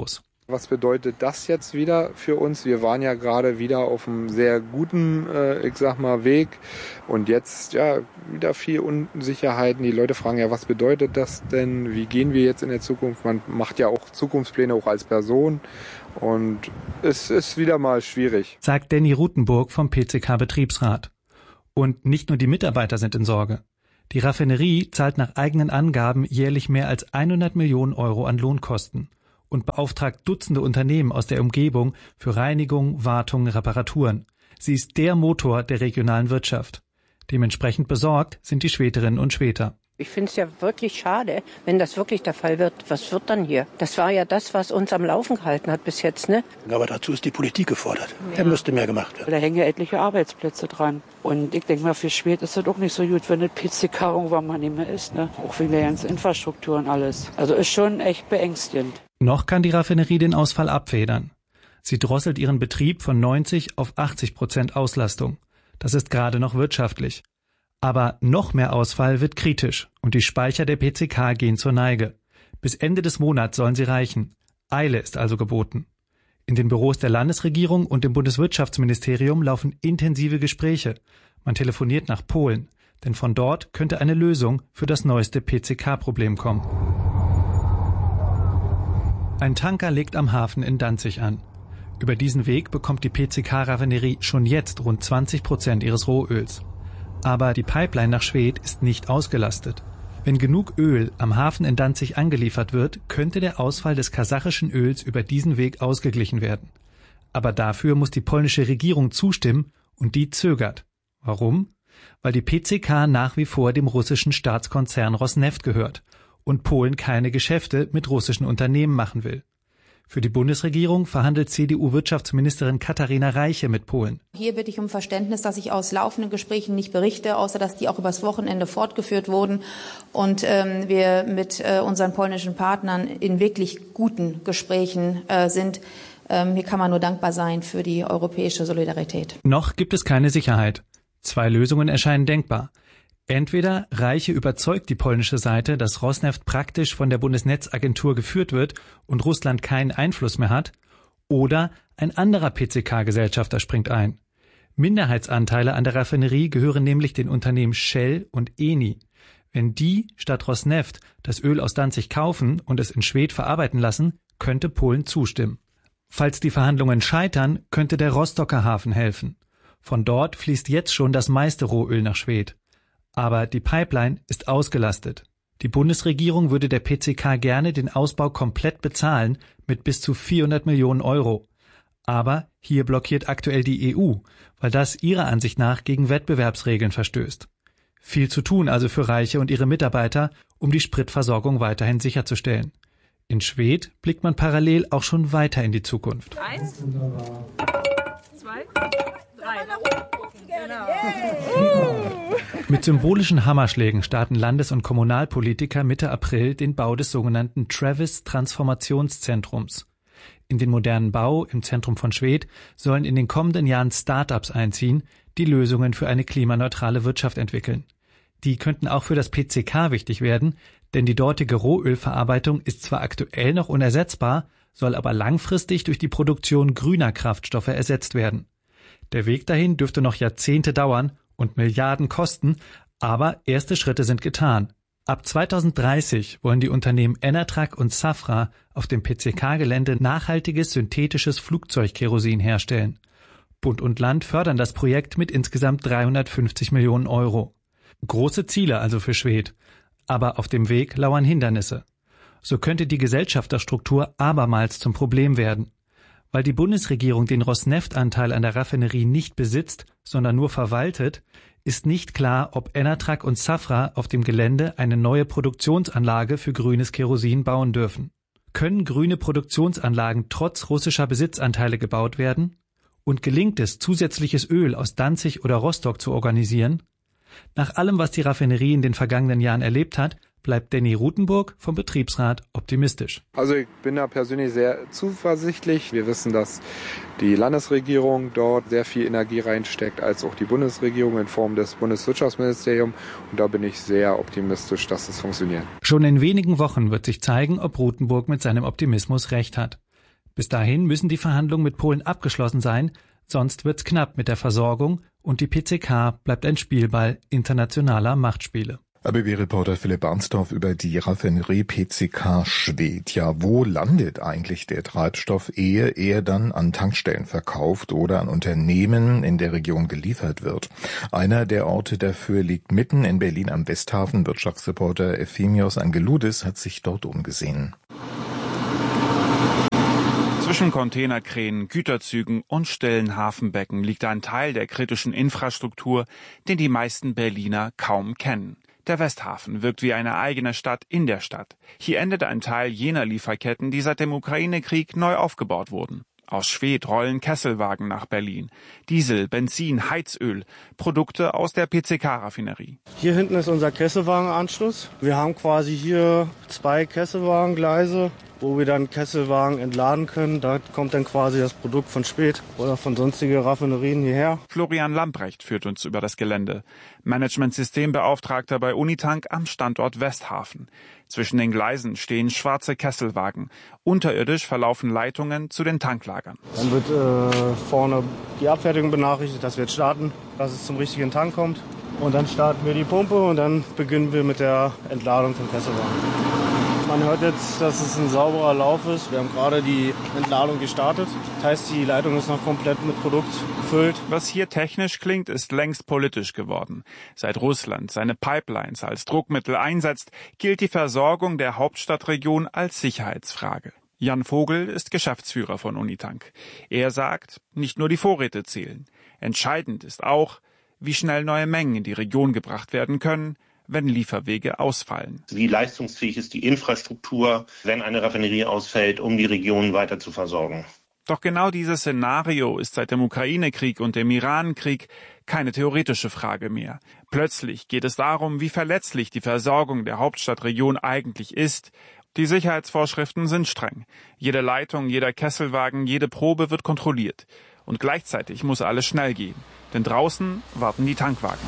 Was bedeutet das jetzt wieder für uns? Wir waren ja gerade wieder auf einem sehr guten, äh, ich sag mal, Weg und jetzt ja wieder viel Unsicherheiten. Die Leute fragen ja, was bedeutet das denn? Wie gehen wir jetzt in der Zukunft? Man macht ja auch Zukunftspläne auch als Person und es ist wieder mal schwierig. Sagt Danny Rutenburg vom P C K-Betriebsrat. Und nicht nur die Mitarbeiter sind in Sorge. Die Raffinerie zahlt nach eigenen Angaben jährlich mehr als hundert Millionen Euro an Lohnkosten und beauftragt Dutzende Unternehmen aus der Umgebung für Reinigung, Wartung, Reparaturen. Sie ist der Motor der regionalen Wirtschaft. Dementsprechend besorgt sind die Schwederinnen und Schweder. Ich finde es ja wirklich schade, wenn das wirklich der Fall wird. Was wird dann hier? Das war ja das, was uns am Laufen gehalten hat bis jetzt, ne? Aber dazu ist die Politik gefordert. Ja. Da müsste mehr gemacht werden. Da hängen ja etliche Arbeitsplätze dran. Und ich denke mal, für Schwed ist das auch nicht so gut, wenn das P C K irgendwann mal nicht mehr ist, ne? Auch wegen der ganzen Infrastruktur und alles. Also ist schon echt beängstigend. Noch kann die Raffinerie den Ausfall abfedern. Sie drosselt ihren Betrieb von neunzig auf achtzig Prozent Auslastung. Das ist gerade noch wirtschaftlich. Aber noch mehr Ausfall wird kritisch und die Speicher der P C K gehen zur Neige. Bis Ende des Monats sollen sie reichen. Eile ist also geboten. In den Büros der Landesregierung und dem Bundeswirtschaftsministerium laufen intensive Gespräche. Man telefoniert nach Polen, denn von dort könnte eine Lösung für das neueste P C K-Problem kommen. Ein Tanker legt am Hafen in Danzig an. Über diesen Weg bekommt die P C K-Raffinerie schon jetzt rund zwanzig Prozent ihres Rohöls. Aber die Pipeline nach Schwedt ist nicht ausgelastet. Wenn genug Öl am Hafen in Danzig angeliefert wird, könnte der Ausfall des kasachischen Öls über diesen Weg ausgeglichen werden. Aber dafür muss die polnische Regierung zustimmen und die zögert. Warum? Weil die P C K nach wie vor dem russischen Staatskonzern Rosneft gehört und Polen keine Geschäfte mit russischen Unternehmen machen will. Für die Bundesregierung verhandelt C D U-Wirtschaftsministerin Katharina Reiche mit Polen. Hier bitte ich um Verständnis, dass ich aus laufenden Gesprächen nicht berichte, außer dass die auch übers Wochenende fortgeführt wurden und ähm, wir mit äh, unseren polnischen Partnern in wirklich guten Gesprächen äh, sind. Ähm, hier kann man nur dankbar sein für die europäische Solidarität. Noch gibt es keine Sicherheit. Zwei Lösungen erscheinen denkbar. Entweder Reiche überzeugt die polnische Seite, dass Rosneft praktisch von der Bundesnetzagentur geführt wird und Russland keinen Einfluss mehr hat, oder ein anderer P C K-Gesellschafter springt ein. Minderheitsanteile an der Raffinerie gehören nämlich den Unternehmen Shell und Eni. Wenn die statt Rosneft das Öl aus Danzig kaufen und es in Schwedt verarbeiten lassen, könnte Polen zustimmen. Falls die Verhandlungen scheitern, könnte der Rostocker Hafen helfen. Von dort fließt jetzt schon das meiste Rohöl nach Schwedt. Aber die Pipeline ist ausgelastet. Die Bundesregierung würde der P C K gerne den Ausbau komplett bezahlen mit bis zu vierhundert Millionen Euro. Aber hier blockiert aktuell die E U, weil das ihrer Ansicht nach gegen Wettbewerbsregeln verstößt. Viel zu tun also für Reiche und ihre Mitarbeiter, um die Spritversorgung weiterhin sicherzustellen. In Schwedt blickt man parallel auch schon weiter in die Zukunft. Eins, zwei, drei. Genau. Mit symbolischen Hammerschlägen starten Landes- und Kommunalpolitiker Mitte April den Bau des sogenannten Travis Transformationszentrums. In den modernen Bau im Zentrum von Schwedt sollen in den kommenden Jahren Start-ups einziehen, die Lösungen für eine klimaneutrale Wirtschaft entwickeln. Die könnten auch für das P C K wichtig werden, denn die dortige Rohölverarbeitung ist zwar aktuell noch unersetzbar, soll aber langfristig durch die Produktion grüner Kraftstoffe ersetzt werden. Der Weg dahin dürfte noch Jahrzehnte dauern und Milliarden kosten, aber erste Schritte sind getan. Ab zweitausenddreißig wollen die Unternehmen Enertrac und Safra auf dem P C K-Gelände nachhaltiges synthetisches Flugzeugkerosin herstellen. Bund und Land fördern das Projekt mit insgesamt dreihundertfünfzig Millionen Euro. Große Ziele also für Schwedt, aber auf dem Weg lauern Hindernisse. So könnte die Gesellschafterstruktur abermals zum Problem werden. Weil die Bundesregierung den Rosneft-Anteil an der Raffinerie nicht besitzt, sondern nur verwaltet, ist nicht klar, ob Enertrac und Safra auf dem Gelände eine neue Produktionsanlage für grünes Kerosin bauen dürfen. Können grüne Produktionsanlagen trotz russischer Besitzanteile gebaut werden? Und gelingt es, zusätzliches Öl aus Danzig oder Rostock zu organisieren? Nach allem, was die Raffinerie in den vergangenen Jahren erlebt hat, bleibt Danny Rutenburg vom Betriebsrat optimistisch. Also ich bin da persönlich sehr zuversichtlich. Wir wissen, dass die Landesregierung dort sehr viel Energie reinsteckt, als auch die Bundesregierung in Form des Bundeswirtschaftsministeriums. Und da bin ich sehr optimistisch, dass es funktioniert. Schon in wenigen Wochen wird sich zeigen, ob Rutenburg mit seinem Optimismus recht hat. Bis dahin müssen die Verhandlungen mit Polen abgeschlossen sein, sonst wird's knapp mit der Versorgung und die P C K bleibt ein Spielball internationaler Machtspiele. A B B-Reporter Philipp Barnsdorf über die Raffinerie P C K Schwedt. Ja, wo landet eigentlich der Treibstoff, ehe er dann an Tankstellen verkauft oder an Unternehmen in der Region geliefert wird? Einer der Orte dafür liegt mitten in Berlin am Westhafen. Wirtschaftsreporter Ephemios Angeloudis hat sich dort umgesehen. Zwischen Containerkränen, Güterzügen und stillen Hafenbecken liegt ein Teil der kritischen Infrastruktur, den die meisten Berliner kaum kennen. Der Westhafen wirkt wie eine eigene Stadt in der Stadt. Hier endet ein Teil jener Lieferketten, die seit dem Ukraine-Krieg neu aufgebaut wurden. Aus Schwedt rollen Kesselwagen nach Berlin. Diesel, Benzin, Heizöl, Produkte aus der P C K-Raffinerie. Hier hinten ist unser Kesselwagenanschluss. Wir haben quasi hier zwei Kesselwagengleise, wo wir dann Kesselwagen entladen können. Da kommt dann quasi das Produkt von Schwedt oder von sonstigen Raffinerien hierher. Florian Lamprecht führt uns über das Gelände. Managementsystembeauftragter bei Unitank am Standort Westhafen. Zwischen den Gleisen stehen schwarze Kesselwagen. Unterirdisch verlaufen Leitungen zu den Tanklagern. Dann wird äh, vorne die Abfertigung benachrichtigt, dass wir jetzt starten, dass es zum richtigen Tank kommt. Und dann starten wir die Pumpe und dann beginnen wir mit der Entladung von Kesselwagen. Man hört jetzt, dass es ein sauberer Lauf ist. Wir haben gerade die Entladung gestartet. Das heißt, die Leitung ist noch komplett mit Produkt gefüllt. Was hier technisch klingt, ist längst politisch geworden. Seit Russland seine Pipelines als Druckmittel einsetzt, gilt die Versorgung der Hauptstadtregion als Sicherheitsfrage. Jan Vogel ist Geschäftsführer von Unitank. Er sagt, nicht nur die Vorräte zählen. Entscheidend ist auch, wie schnell neue Mengen in die Region gebracht werden können, wenn Lieferwege ausfallen. Wie leistungsfähig ist die Infrastruktur, wenn eine Raffinerie ausfällt, um die Region weiter zu versorgen? Doch genau dieses Szenario ist seit dem Ukraine-Krieg und dem Iran-Krieg keine theoretische Frage mehr. Plötzlich geht es darum, wie verletzlich die Versorgung der Hauptstadtregion eigentlich ist. Die Sicherheitsvorschriften sind streng. Jede Leitung, jeder Kesselwagen, jede Probe wird kontrolliert. Und gleichzeitig muss alles schnell gehen, denn draußen warten die Tankwagen.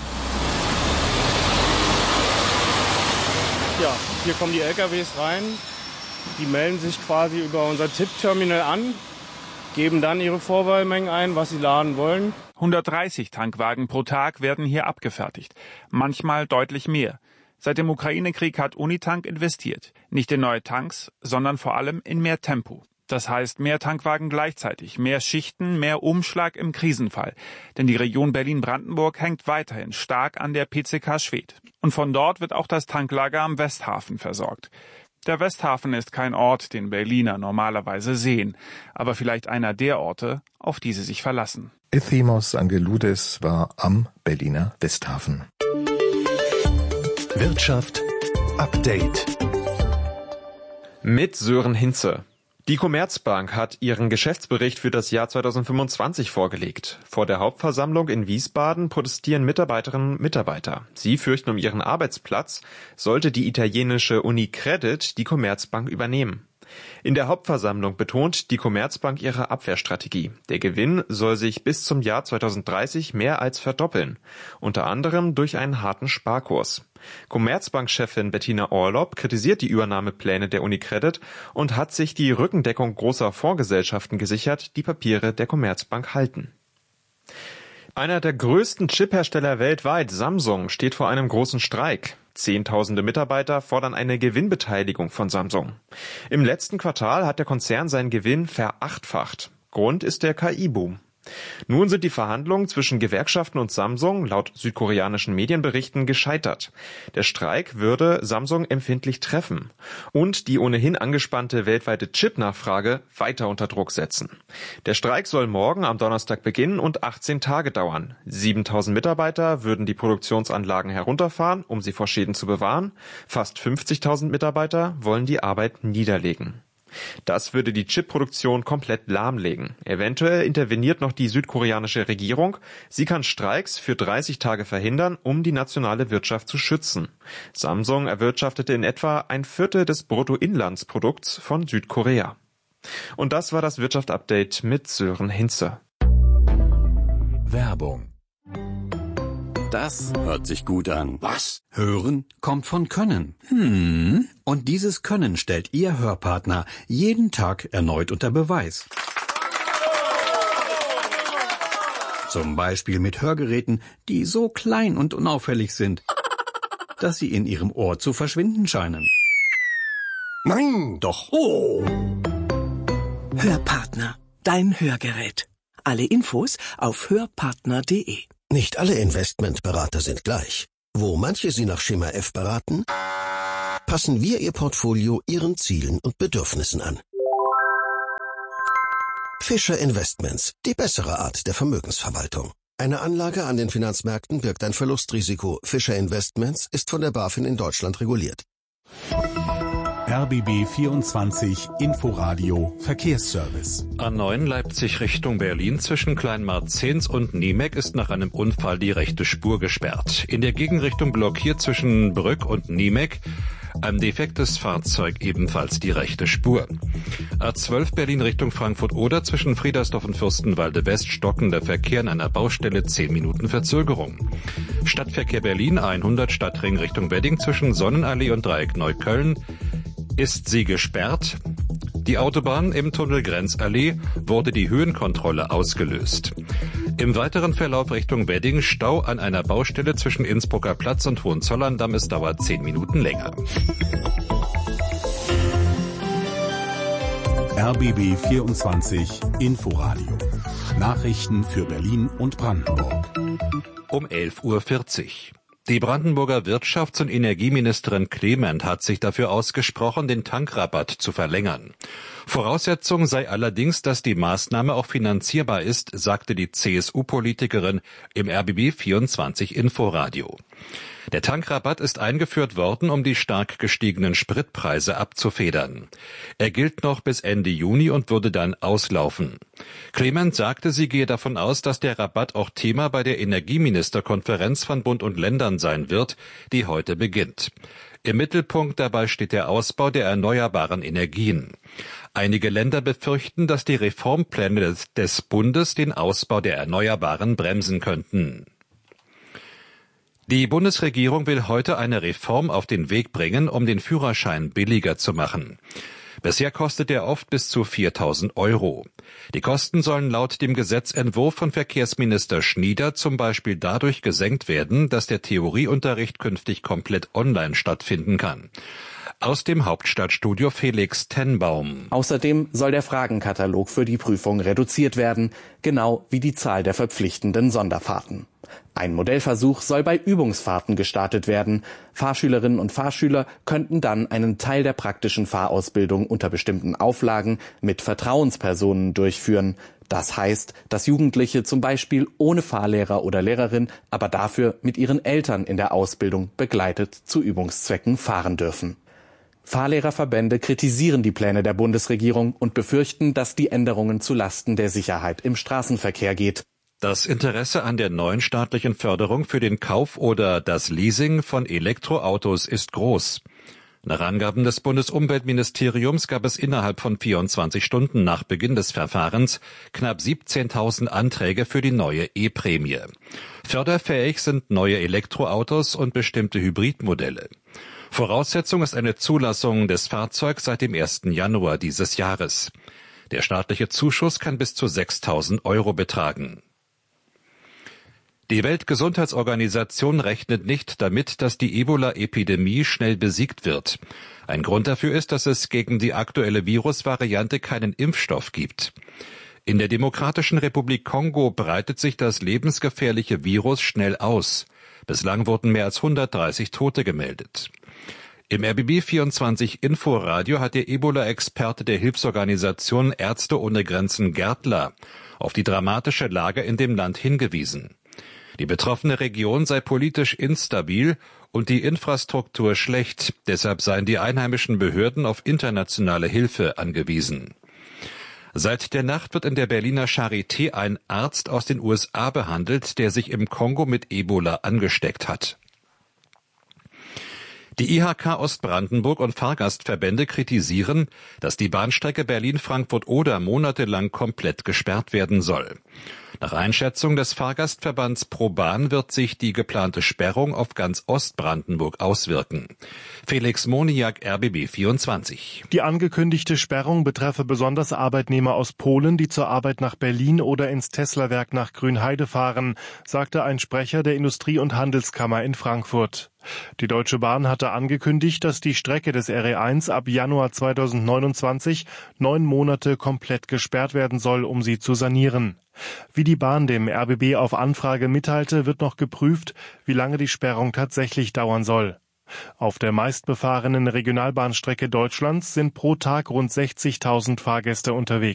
Ja, hier kommen die L K Ws rein, die melden sich quasi über unser T I P-Terminal an, geben dann ihre Vorwahlmengen ein, was sie laden wollen. hundertdreißig Tankwagen pro Tag werden hier abgefertigt, manchmal deutlich mehr. Seit dem Ukraine-Krieg hat Unitank investiert, nicht in neue Tanks, sondern vor allem in mehr Tempo. Das heißt mehr Tankwagen gleichzeitig, mehr Schichten, mehr Umschlag im Krisenfall. Denn die Region Berlin-Brandenburg hängt weiterhin stark an der P C K Schwedt. Und von dort wird auch das Tanklager am Westhafen versorgt. Der Westhafen ist kein Ort, den Berliner normalerweise sehen, aber vielleicht einer der Orte, auf die sie sich verlassen. Ephemios Angeloudis war am Berliner Westhafen. Wirtschaft Update mit Sören Hinze. Die Commerzbank hat ihren Geschäftsbericht für das Jahr zweitausendfünfundzwanzig vorgelegt. Vor der Hauptversammlung in Wiesbaden protestieren Mitarbeiterinnen und Mitarbeiter. Sie fürchten um ihren Arbeitsplatz, sollte die italienische UniCredit die Commerzbank übernehmen. In der Hauptversammlung betont die Commerzbank ihre Abwehrstrategie. Der Gewinn soll sich bis zum Jahr zweitausenddreißig mehr als verdoppeln, unter anderem durch einen harten Sparkurs. Commerzbank-Chefin Bettina Orlob kritisiert die Übernahmepläne der UniCredit und hat sich die Rückendeckung großer Fondsgesellschaften gesichert, die Papiere der Commerzbank halten. Einer der größten Chiphersteller weltweit, Samsung, steht vor einem großen Streik. Zehntausende Mitarbeiter fordern eine Gewinnbeteiligung von Samsung. Im letzten Quartal hat der Konzern seinen Gewinn verachtfacht. Grund ist der K I-Boom. Nun sind die Verhandlungen zwischen Gewerkschaften und Samsung laut südkoreanischen Medienberichten gescheitert. Der Streik würde Samsung empfindlich treffen und die ohnehin angespannte weltweite Chipnachfrage weiter unter Druck setzen. Der Streik soll morgen am Donnerstag beginnen und achtzehn Tage dauern. siebentausend Mitarbeiter würden die Produktionsanlagen herunterfahren, um sie vor Schäden zu bewahren. Fast fünfzigtausend Mitarbeiter wollen die Arbeit niederlegen. Das würde die Chipproduktion komplett lahmlegen. Eventuell interveniert noch die südkoreanische Regierung. Sie kann Streiks für dreißig Tage verhindern, um die nationale Wirtschaft zu schützen. Samsung erwirtschaftete in etwa ein Viertel des Bruttoinlandsprodukts von Südkorea. Und das war das Wirtschaftsupdate mit Sören Hinze. Werbung. Das hört sich gut an. Was? Hören kommt von Können. Hm. Und dieses Können stellt Ihr Hörpartner jeden Tag erneut unter Beweis. Zum Beispiel mit Hörgeräten, die so klein und unauffällig sind, dass sie in Ihrem Ohr zu verschwinden scheinen. Nein! Doch. Oh! Hörpartner, dein Hörgerät. Alle Infos auf hörpartner punkt de. Nicht alle Investmentberater sind gleich. Wo manche Sie nach Schema F beraten, passen wir Ihr Portfolio Ihren Zielen und Bedürfnissen an. Fischer Investments, die bessere Art der Vermögensverwaltung. Eine Anlage an den Finanzmärkten birgt ein Verlustrisiko. Fischer Investments ist von der BaFin in Deutschland reguliert. R B B vierundzwanzig Inforadio Verkehrsservice. A neun Leipzig Richtung Berlin zwischen Kleinmarzens und Niemek ist nach einem Unfall die rechte Spur gesperrt. In der Gegenrichtung blockiert zwischen Brück und Niemek ein defektes Fahrzeug ebenfalls die rechte Spur. A zwölf Berlin Richtung Frankfurt-Oder zwischen Friedersdorf und Fürstenwalde West stockender Verkehr an einer Baustelle, zehn Minuten Verzögerung. Stadtverkehr Berlin hundert Stadtring Richtung Wedding zwischen Sonnenallee und Dreieck Neukölln ist sie gesperrt. Die Autobahn im Tunnel Grenzallee wurde die Höhenkontrolle ausgelöst. Im weiteren Verlauf Richtung Wedding Stau an einer Baustelle zwischen Innsbrucker Platz und Hohenzollerndamm. Es dauert zehn Minuten länger. R B B vierundzwanzig Inforadio. Nachrichten für Berlin und Brandenburg. Um elf Uhr vierzig. Die Brandenburger Wirtschafts- und Energieministerin Clement hat sich dafür ausgesprochen, den Tankrabatt zu verlängern. Voraussetzung sei allerdings, dass die Maßnahme auch finanzierbar ist, sagte die C S U-Politikerin im R B B vierundzwanzig Inforadio. Der Tankrabatt ist eingeführt worden, um die stark gestiegenen Spritpreise abzufedern. Er gilt noch bis Ende Juni und würde dann auslaufen. Clement sagte, sie gehe davon aus, dass der Rabatt auch Thema bei der Energieministerkonferenz von Bund und Ländern sein wird, die heute beginnt. Im Mittelpunkt dabei steht der Ausbau der erneuerbaren Energien. Einige Länder befürchten, dass die Reformpläne des, des Bundes den Ausbau der Erneuerbaren bremsen könnten. Die Bundesregierung will heute eine Reform auf den Weg bringen, um den Führerschein billiger zu machen. Bisher kostet er oft bis zu viertausend Euro. Die Kosten sollen laut dem Gesetzentwurf von Verkehrsminister Schnieder zum Beispiel dadurch gesenkt werden, dass der Theorieunterricht künftig komplett online stattfinden kann. Aus dem Hauptstadtstudio Felix Tenbaum. Außerdem soll der Fragenkatalog für die Prüfung reduziert werden, genau wie die Zahl der verpflichtenden Sonderfahrten. Ein Modellversuch soll bei Übungsfahrten gestartet werden. Fahrschülerinnen und Fahrschüler könnten dann einen Teil der praktischen Fahrausbildung unter bestimmten Auflagen mit Vertrauenspersonen durchführen. Das heißt, dass Jugendliche zum Beispiel ohne Fahrlehrer oder Lehrerin, aber dafür mit ihren Eltern in der Ausbildung begleitet zu Übungszwecken fahren dürfen. Fahrlehrerverbände kritisieren die Pläne der Bundesregierung und befürchten, dass die Änderungen zulasten der Sicherheit im Straßenverkehr geht. Das Interesse an der neuen staatlichen Förderung für den Kauf oder das Leasing von Elektroautos ist groß. Nach Angaben des Bundesumweltministeriums gab es innerhalb von vierundzwanzig Stunden nach Beginn des Verfahrens knapp siebzehntausend Anträge für die neue E-Prämie. Förderfähig sind neue Elektroautos und bestimmte Hybridmodelle. Voraussetzung ist eine Zulassung des Fahrzeugs seit dem ersten Januar dieses Jahres. Der staatliche Zuschuss kann bis zu sechstausend Euro betragen. Die Weltgesundheitsorganisation rechnet nicht damit, dass die Ebola-Epidemie schnell besiegt wird. Ein Grund dafür ist, dass es gegen die aktuelle Virusvariante keinen Impfstoff gibt. In der Demokratischen Republik Kongo breitet sich das lebensgefährliche Virus schnell aus. Bislang wurden mehr als hundertdreißig Tote gemeldet. Im R B B vierundzwanzig Inforadio hat der Ebola-Experte der Hilfsorganisation Ärzte ohne Grenzen Gärtler auf die dramatische Lage in dem Land hingewiesen. Die betroffene Region sei politisch instabil und die Infrastruktur schlecht, deshalb seien die einheimischen Behörden auf internationale Hilfe angewiesen. Seit der Nacht wird in der Berliner Charité ein Arzt aus den U S A behandelt, der sich im Kongo mit Ebola angesteckt hat. Die I H K Ostbrandenburg und Fahrgastverbände kritisieren, dass die Bahnstrecke Berlin-Frankfurt-Oder monatelang komplett gesperrt werden soll. Nach Einschätzung des Fahrgastverbands ProBahn wird sich die geplante Sperrung auf ganz Ostbrandenburg auswirken. Felix Moniak, R B B vierundzwanzig. Die angekündigte Sperrung betreffe besonders Arbeitnehmer aus Polen, die zur Arbeit nach Berlin oder ins Tesla-Werk nach Grünheide fahren, sagte ein Sprecher der Industrie- und Handelskammer in Frankfurt. Die Deutsche Bahn hatte angekündigt, dass die Strecke des R E eins ab Januar zweitausendneunundzwanzig neun Monate komplett gesperrt werden soll, um sie zu sanieren. Wie die Bahn dem R B B auf Anfrage mitteilte, wird noch geprüft, wie lange die Sperrung tatsächlich dauern soll. Auf der meistbefahrenen Regionalbahnstrecke Deutschlands sind pro Tag rund sechzigtausend Fahrgäste unterwegs.